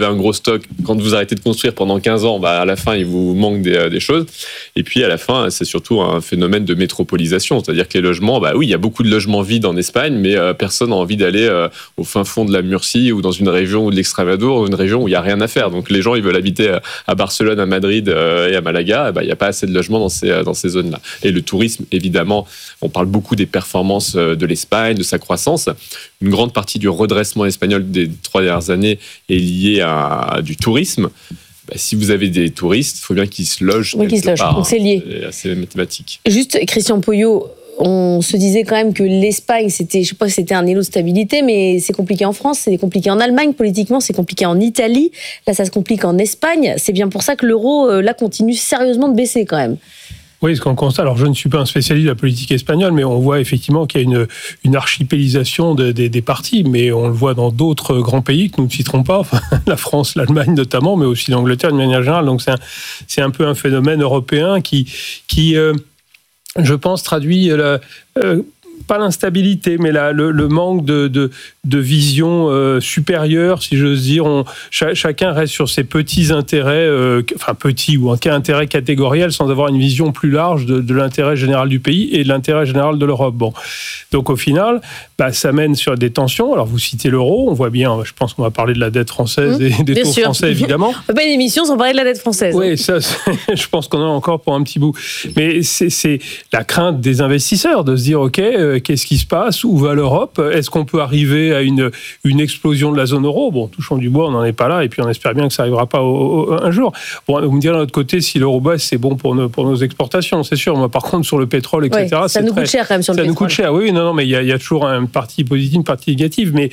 Speaker 4: avez un gros stock, quand vous arrêtez de construire pendant quinze ans, bah, à la fin, il vous manque des, des choses. Et puis, à la fin, c'est surtout un phénomène de métropolisation. C'est-à-dire que les logements, bah oui, il y a beaucoup de logements vides en Espagne, mais euh, personne n'a envie d'aller euh, au fin fond de la Murcie ou dans une région ou de l'Extremadure, ou une région où il n'y a rien à faire. Donc, les gens, ils veulent habiter à Barcelone, à Madrid euh, et à Malaga. Bah, il n'y a pas assez de logements dans ces, dans ces zones-là. Et le tourisme, évidemment, on parle beaucoup des performances de l'Espagne, de sa croissance. Une grande partie du redressement espagnol des trois dernières années est liée à, à du tourisme. Bah, si vous avez des touristes, il faut bien qu'ils se logent
Speaker 24: oui,
Speaker 4: quelque
Speaker 24: qu'ils se logent.
Speaker 4: part.
Speaker 24: Donc c'est lié.
Speaker 4: C'est assez mathématique.
Speaker 24: Juste, Christian Poyot, on se disait quand même que l'Espagne, c'était, je sais pas si c'était un élo de stabilité, mais c'est compliqué en France, c'est compliqué en Allemagne, politiquement, c'est compliqué en Italie. Là, ça se complique en Espagne. C'est bien pour ça que l'euro, là, continue sérieusement de baisser quand même.
Speaker 6: Oui, ce qu'on constate, alors je ne suis pas un spécialiste de la politique espagnole, mais on voit effectivement qu'il y a une, une archipélisation de, de, des partis, mais on le voit dans d'autres grands pays que nous ne citerons pas, enfin, la France, l'Allemagne notamment, mais aussi l'Angleterre de manière générale. Donc c'est un, c'est un peu un phénomène européen qui, qui euh, je pense, traduit la... Euh, pas l'instabilité, mais la, le, le manque de, de, de vision euh, supérieure, si j'ose dire. On, ch- chacun reste sur ses petits intérêts, euh, enfin petits ou en cas intérêt catégoriel, sans avoir une vision plus large de, de l'intérêt général du pays et de l'intérêt général de l'Europe. Bon. Donc au final, bah, ça mène sur des tensions. Alors vous citez l'euro, on voit bien, je pense qu'on va parler de la dette française mmh, et des taux sûr. français, évidemment.
Speaker 24: On ne peut pas une émission sans parler de la dette française.
Speaker 6: Oui, ça, je pense qu'on en a encore pour un petit bout. Mais c'est, c'est la crainte des investisseurs de se dire, OK, euh, qu'est-ce qui se passe? Où va l'Europe? Est-ce qu'on peut arriver à une, une explosion de la zone euro? Bon, touchons du bois, on n'en est pas là, et puis on espère bien que ça n'arrivera pas au, au, un jour. Bon, vous me direz de l'autre côté, si l'euro baisse, c'est bon pour nos, pour nos exportations, c'est sûr. Moi, par contre, sur le pétrole, et cetera,
Speaker 24: ouais, ça
Speaker 6: c'est
Speaker 24: nous
Speaker 6: très,
Speaker 24: coûte cher quand même sur le
Speaker 6: ça
Speaker 24: pétrole.
Speaker 6: Ça nous coûte cher, oui, non, non, mais il y a, y a toujours une partie positive, une partie négative, mais...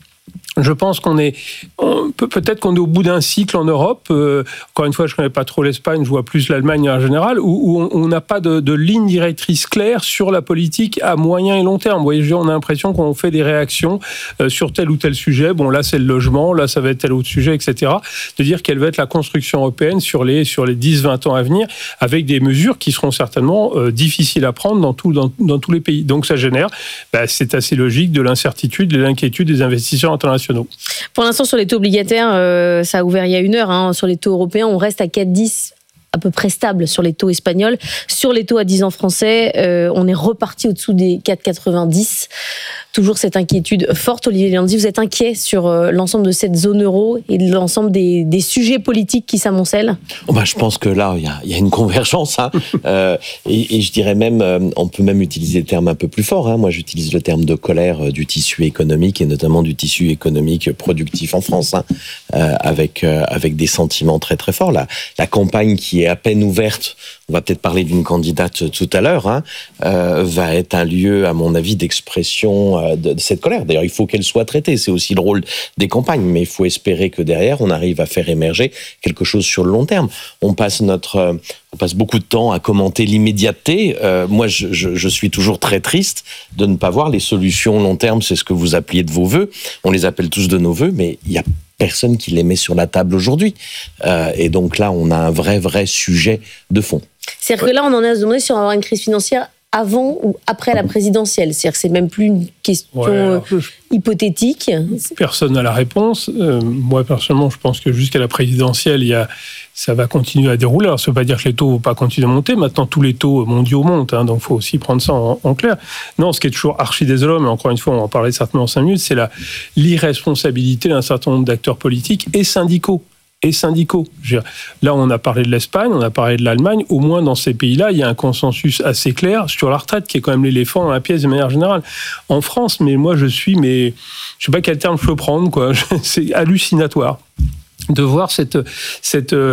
Speaker 6: Je pense qu'on est, on peut, peut-être qu'on est au bout d'un cycle en Europe. Euh, encore une fois, je ne connais pas trop l'Espagne, je vois plus l'Allemagne en général, où, où on n'a pas de, de ligne directrice claire sur la politique à moyen et long terme. Vous voyez, on a l'impression qu'on fait des réactions euh, sur tel ou tel sujet. Bon, là, c'est le logement, là, ça va être tel autre sujet, et cetera. De dire quelle va être la construction européenne sur les, sur les dix vingt ans à venir, avec des mesures qui seront certainement euh, difficiles à prendre dans, tout, dans, dans tous les pays. Donc, ça génère, bah, c'est assez logique, de l'incertitude, de l'inquiétude des investisseurs internationaux.
Speaker 24: Pour l'instant, sur les taux obligataires, euh, ça a ouvert il y a une heure. Hein. Sur les taux européens, on reste à quatre virgule dix, à peu près stable sur les taux espagnols. Sur les taux à dix ans français, euh, on est reparti au-dessous des quatre virgule quatre-vingt-dix. Toujours cette inquiétude forte. Olivier Liandy, vous êtes inquiet sur euh, l'ensemble de cette zone euro et de l'ensemble des, des sujets politiques qui s'amoncellent?
Speaker 7: Oh bah, je pense que là, il y, y a une convergence. Hein. euh, et, et je dirais même, euh, on peut même utiliser le terme un peu plus fort. Hein. Moi, j'utilise le terme de colère euh, du tissu économique et notamment du tissu économique productif en France, hein, euh, avec, euh, avec des sentiments très très forts. La, la campagne qui est à peine ouverte, on va peut-être parler d'une candidate tout à l'heure, hein, euh, va être un lieu, à mon avis, d'expression euh, de, de cette colère. D'ailleurs, il faut qu'elle soit traitée. C'est aussi le rôle des campagnes, mais il faut espérer que derrière, on arrive à faire émerger quelque chose sur le long terme. On passe notre, euh, on passe beaucoup de temps à commenter l'immédiateté. Euh, moi, je, je, je suis toujours très triste de ne pas voir les solutions long terme. C'est ce que vous appeliez de vos vœux. On les appelle tous de nos vœux, mais il y a personne qui les met sur la table aujourd'hui. Euh, et donc là, on a un vrai, vrai sujet de fond.
Speaker 24: C'est-à-dire que là, on en est à se demander si on va avoir une crise financière avant ou après la présidentielle. C'est-à-dire que c'est même plus une question ouais, alors, je... hypothétique.
Speaker 6: Personne n'a la réponse. Euh, moi, personnellement, je pense que jusqu'à la présidentielle, il y a, ça va continuer à dérouler. Alors, ça ne veut pas dire que les taux ne vont pas continuer à monter. Maintenant, tous les taux mondiaux montent, hein, donc il faut aussi prendre ça en, en clair. Non, ce qui est toujours archi désolant, mais encore une fois, on va en parler certainement en cinq minutes, c'est la, l'irresponsabilité d'un certain nombre d'acteurs politiques et syndicaux. et syndicaux. Là, on a parlé de l'Espagne, on a parlé de l'Allemagne. Au moins, dans ces pays-là, il y a un consensus assez clair sur la retraite, qui est quand même l'éléphant dans la pièce de manière générale. En France, mais moi, je suis, mais je sais pas quel terme je peux prendre, quoi. C'est hallucinatoire de voir cette, cette euh,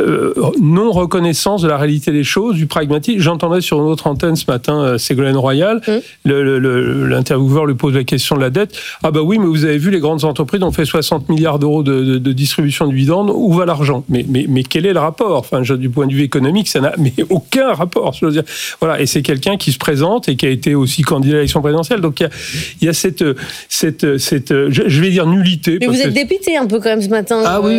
Speaker 6: non-reconnaissance de la réalité des choses, du pragmatisme. J'entendais sur une autre antenne ce matin euh, Ségolène Royal, mmh. le, le, le, l'intervieweur lui pose la question de la dette. Ah bah oui, mais vous avez vu, les grandes entreprises ont fait soixante milliards d'euros de, de, de distribution de dividendes. Où va l'argent ? mais, mais, mais quel est le rapport ? Enfin, du point de vue économique, ça n'a mais aucun rapport. Je veux dire. Voilà, et c'est quelqu'un qui se présente et qui a été aussi candidat à l'élection présidentielle. Donc il y a, il y a cette, cette, cette je vais dire nullité.
Speaker 24: Mais vous êtes que... dépité un peu quand même ce matin.
Speaker 6: Ah oui,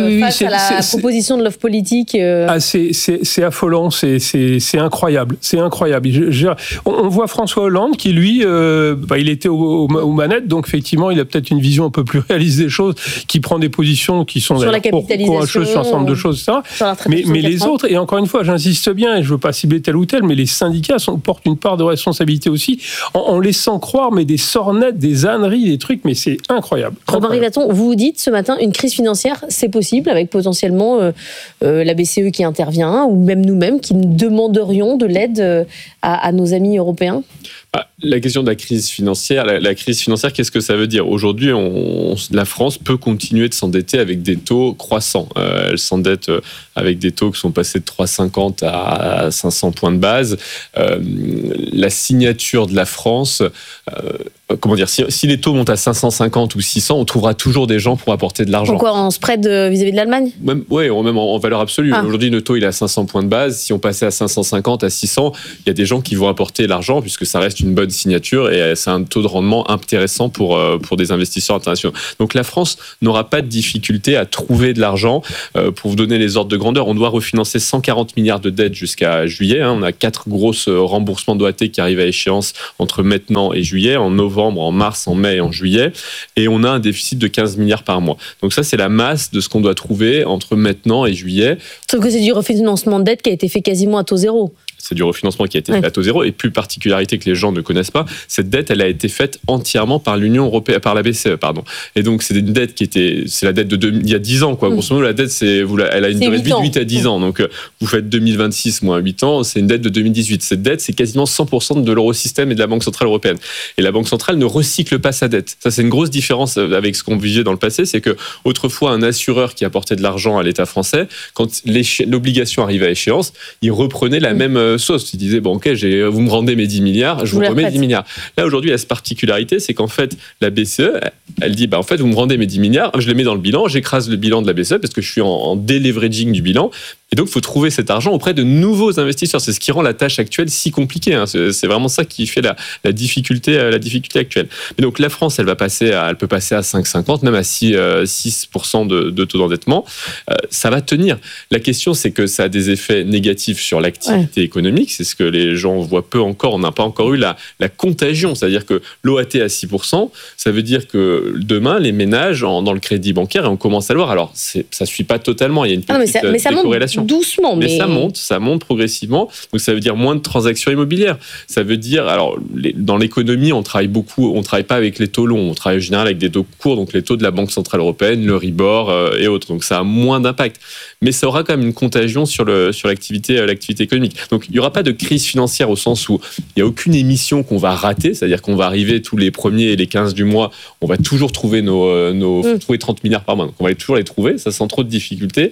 Speaker 24: oui, face à la proposition de l'offre politique. Euh...
Speaker 6: Ah, c'est, c'est, c'est affolant, c'est, c'est, c'est incroyable, c'est incroyable. Je, je, on, on voit François Hollande qui, lui, euh, bah, il était aux, aux manettes, donc effectivement, il a peut-être une vision un peu plus réaliste des choses, qui prend des positions qui sont
Speaker 24: sur la capitalisation,
Speaker 6: courageuses sur un certain nombre de choses, et cetera. Mais, mais les autres, et encore une fois, j'insiste bien, et je ne veux pas cibler tel ou tel, mais les syndicats sont, portent une part de responsabilité aussi, en, en laissant croire, mais des sornettes, des âneries, des trucs, mais c'est incroyable.
Speaker 24: Robin Rivaton, vous vous dites ce matin, une crise financière, c'est possible, avec potentiellement euh, euh, la B C E qui intervient, ou même nous-mêmes, qui demanderions de l'aide euh, à, à nos amis européens?
Speaker 4: Ah, la question de la crise financière, la, la crise financière, qu'est-ce que ça veut dire? Aujourd'hui, on, on, la France peut continuer de s'endetter avec des taux croissants. Euh, elle s'endette avec des taux qui sont passés de trois virgule cinquante à cinq cents points de base. Euh, la signature de la France, euh, comment dire, si, si les taux montent à cinq cent cinquante ou six cents, on trouvera toujours des gens pour apporter de l'argent.
Speaker 24: Pourquoi en spread vis-à-vis de l'Allemagne?
Speaker 4: Même, ouais, même en, en valeur absolue. Ah. Aujourd'hui, le taux il est à cinq cents points de base. Si on passait à cinq cent cinquante, à six cents, il y a des gens qui vont apporter l'argent puisque ça reste une bonne signature et c'est un taux de rendement intéressant pour, pour des investisseurs internationaux. Donc la France n'aura pas de difficulté à trouver de l'argent. Pour vous donner les ordres de grandeur, on doit refinancer cent quarante milliards de dettes jusqu'à juillet. On a quatre grosses remboursements d'O A T qui arrivent à échéance entre maintenant et juillet, en novembre, en mars, en mai et en juillet. Et on a un déficit de quinze milliards par mois. Donc ça, c'est la masse de ce qu'on doit trouver entre maintenant et juillet.
Speaker 24: Sauf que c'est du refinancement de dette qui a été fait quasiment à taux zéro.
Speaker 4: C'est du refinancement qui a été fait à taux zéro. Et plus particularité que les gens ne connaissent pas, cette dette, elle a été faite entièrement par l'Union européenne, par la B C E, pardon. Et donc, c'est une dette qui était, c'est la dette de deux, il y a dix ans, quoi. Grosso modo, la dette, c'est, vous, elle a une durée de vie de huit à dix ans. Donc, vous faites deux mille vingt-six moins huit ans, c'est une dette de deux mille dix-huit. Cette dette, c'est quasiment cent pour cent de l'eurosystème et de la Banque Centrale Européenne. Et la Banque Centrale ne recycle pas sa dette. Ça, c'est une grosse différence avec ce qu'on vivait dans le passé, c'est que, autrefois, un assureur qui apportait de l'argent à l'État français, quand l'obligation arrivait à échéance, il reprenait la mmh. même sauce. Il disait, bon, ok, j'ai, vous me rendez mes dix milliards, je vous, vous remets dix milliards. Là, aujourd'hui, il y a cette particularité, c'est qu'en fait, la B C E, elle dit, bah, en fait, vous me rendez mes dix milliards, je les mets dans le bilan, j'écrase le bilan de la B C E parce que je suis en, en deleveraging du bilan. Et donc, il faut trouver cet argent auprès de nouveaux investisseurs. C'est ce qui rend la tâche actuelle si compliquée. Hein. C'est, c'est vraiment ça qui fait la, la, difficulté, la difficulté actuelle. Mais donc, la France, elle va passer à, elle peut passer à cinq virgule cinquante, même à six pour cent de, de taux d'endettement. Euh, ça va tenir. La question, c'est que ça a des effets négatifs sur l'activité ouais. économique. C'est ce que les gens voient peu encore. On n'a pas encore eu la, la contagion. C'est-à-dire que l'O A T à six pour cent, ça veut dire que demain, les ménages, en, dans le crédit bancaire, et on commence à le voir. Alors, c'est, ça ne suit pas totalement. Il y a une petite ah, mais ça, mais ça décorrélation.
Speaker 24: Doucement, mais...
Speaker 4: mais ça monte, ça monte progressivement. Donc ça veut dire moins de transactions immobilières. Ça veut dire, alors les, dans l'économie, on travaille beaucoup, on travaille pas avec les taux longs, on travaille en général avec des taux courts, donc les taux de la Banque Centrale Européenne, le Ribor euh, et autres. Donc ça a moins d'impact, mais ça aura quand même une contagion sur le sur l'activité euh, l'activité économique. Donc il y aura pas de crise financière au sens où il y a aucune émission qu'on va rater, c'est-à-dire qu'on va arriver tous les premiers et les quinze du mois, on va toujours trouver nos euh, nos mmh. trouver trente milliards par mois. Donc on va toujours les trouver, ça sans trop de difficultés.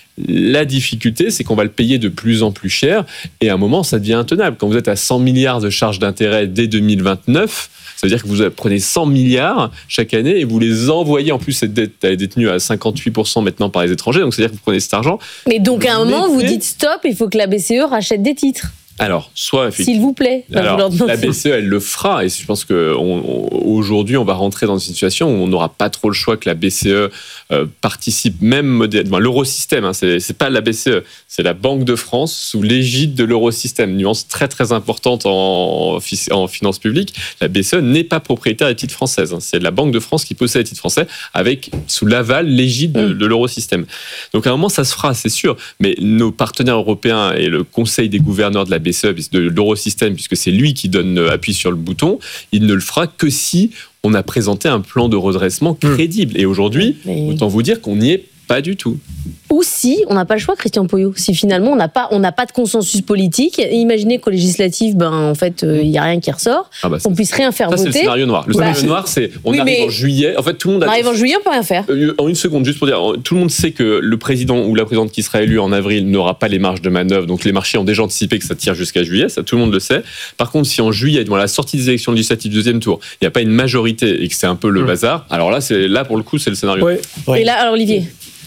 Speaker 4: La difficulté, c'est qu'on va le payer de plus en plus cher et à un moment, ça devient intenable. Quand vous êtes à cent milliards de charges d'intérêt dès deux mille vingt-neuf, ça veut dire que vous prenez cent milliards chaque année et vous les envoyez. En plus, cette dette elle est détenue à cinquante-huit pour cent maintenant par les étrangers, donc c'est-à-dire que vous prenez cet argent.
Speaker 24: Mais donc à un moment, vous dites stop, il faut que la B C E rachète des titres.
Speaker 4: Alors, soit
Speaker 24: s'il vous plaît.
Speaker 4: Alors, la B C E, elle le fera, et je pense que on, on, aujourd'hui, on va rentrer dans une situation où on n'aura pas trop le choix que la B C E euh, participe, même modèle, enfin, l'eurosystème. Hein, c'est, c'est pas la B C E, c'est la Banque de France sous l'égide de l'eurosystème. Nuance très très importante en, en finances publiques. La B C E n'est pas propriétaire des titres françaises. Hein, c'est la Banque de France qui possède les titres français avec sous l'aval, l'égide de, de l'eurosystème. Donc à un moment, ça se fera, c'est sûr. Mais nos partenaires européens et le Conseil des gouverneurs de la B C E, de l'eurosystème, puisque c'est lui qui donne appui sur le bouton, il ne le fera que si on a présenté un plan de redressement crédible. Et aujourd'hui, Mais... autant vous dire qu'on n'y est pas du tout.
Speaker 24: Ou si on n'a pas le choix, Christian Poyot, si finalement on n'a pas, on n'a pas de consensus politique, imaginez qu'aux législatives, ben, en fait, il euh, n'y a rien qui ressort, ah bah, on puisse rien faire
Speaker 4: ça,
Speaker 24: voter.
Speaker 4: Ça, c'est le scénario noir. Le bah, scénario noir, c'est on oui, arrive en juillet. En fait, tout le monde
Speaker 24: on arrive en juillet, on peut rien faire.
Speaker 4: Euh, en une seconde, juste pour dire, tout le monde sait que le président ou la présidente qui sera élu en avril n'aura pas les marges de manœuvre, donc les marchés ont déjà anticipé que ça tire jusqu'à juillet, ça tout le monde le sait. Par contre, si en juillet, à la sortie des élections législatives deuxième tour, il n'y a pas une majorité et que c'est un peu le mmh. bazar, alors là, c'est, là, pour le coup, c'est le scénario
Speaker 24: ouais.
Speaker 4: noir.
Speaker 24: Et là, alors Olivier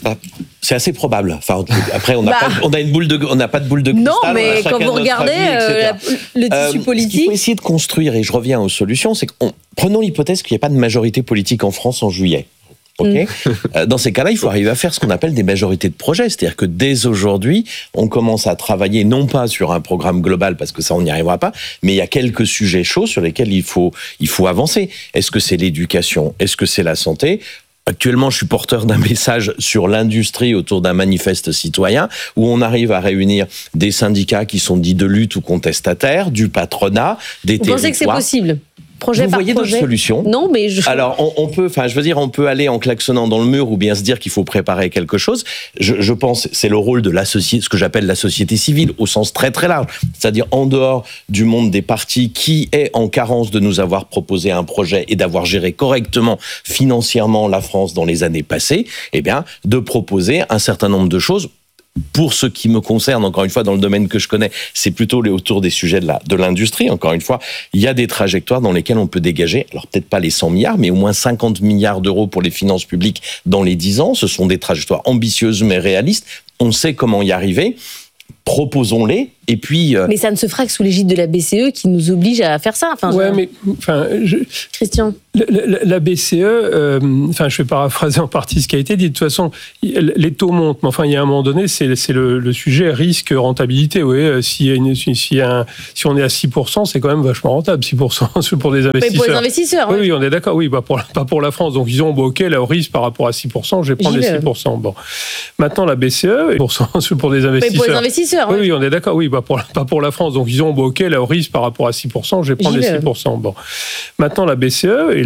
Speaker 7: c'est assez probable. Enfin, après, on n'a bah, pas, on a une boule de, on n'a pas de boule de cristal.
Speaker 24: Non, mais quand vous regardez avis, euh, le tissu
Speaker 7: euh,
Speaker 24: politique,
Speaker 7: ce qu'il faut essayer de construire, et je reviens aux solutions, c'est que on, prenons l'hypothèse qu'il n'y a pas de majorité politique en France en juillet. Okay. Mmh. Dans ces cas-là, il faut arriver à faire ce qu'on appelle des majorités de projets. C'est-à-dire que dès aujourd'hui, on commence à travailler non pas sur un programme global, parce que ça, on n'y arrivera pas, mais il y a quelques sujets chauds sur lesquels il faut, il faut avancer. Est-ce que c'est l'éducation? Est-ce que c'est la santé? Actuellement, je suis porteur d'un message sur l'industrie autour d'un manifeste citoyen où on arrive à réunir des syndicats qui sont dits de lutte ou contestataires, du patronat, des territoires.
Speaker 24: Vous pensez que c'est possible? Projet
Speaker 7: Vous
Speaker 24: par
Speaker 7: voyez
Speaker 24: projet.
Speaker 7: d'autres solutions?
Speaker 24: Non, mais je...
Speaker 7: Alors, on, on peut, enfin, je veux dire, on peut aller en klaxonnant dans le mur ou bien se dire qu'il faut préparer quelque chose. Je, je pense, c'est le rôle de la société, ce que j'appelle la société civile, au sens très très large. C'est-à-dire en dehors du monde des partis qui est en carence de nous avoir proposé un projet et d'avoir géré correctement financièrement la France dans les années passées, eh bien, de proposer un certain nombre de choses. Pour ce qui me concerne, encore une fois, dans le domaine que je connais, c'est plutôt autour des sujets de, la, de l'industrie. Encore une fois, il y a des trajectoires dans lesquelles on peut dégager, alors peut-être pas les cent milliards, mais au moins cinquante milliards d'euros pour les finances publiques dans les dix ans. Ce sont des trajectoires ambitieuses mais réalistes. On sait comment y arriver. Proposons-les. Et puis, euh...
Speaker 24: mais ça ne se fera que sous l'égide de la B C E qui nous oblige à faire ça. Enfin,
Speaker 6: ouais,
Speaker 24: je...
Speaker 6: mais enfin, je...
Speaker 24: Christian.
Speaker 6: La, la, la B C E, euh, enfin, je vais paraphraser en partie ce qui a été dit. De toute façon, les taux montent, mais enfin, il y a un moment donné, c'est, c'est le, le sujet risque-rentabilité. Oui, si, une, si, si, un, si on est à six pour cent, c'est quand même vachement rentable, six pour cent pour des investisseurs.
Speaker 24: Mais pour les investisseurs.
Speaker 6: Oui,
Speaker 24: ouais.
Speaker 6: oui, on est d'accord. Oui, pas pour, pas pour la France. Donc, ils ont bon, ok, là, au risque par rapport à six pour cent, je vais prendre J'y les six pour cent. Bon. Maintenant, la B C E, pour, pour des investisseurs.
Speaker 24: Mais pour les investisseurs.
Speaker 6: Oui,
Speaker 24: ouais.
Speaker 6: oui, on est d'accord. Oui, pas pour, pas pour la France. Donc, ils ont bon, ok, là, au risque par rapport à six pour cent, je vais prendre
Speaker 24: J'y
Speaker 6: les
Speaker 24: vais.
Speaker 6: six pour cent. Bon. Maintenant, la B C E, et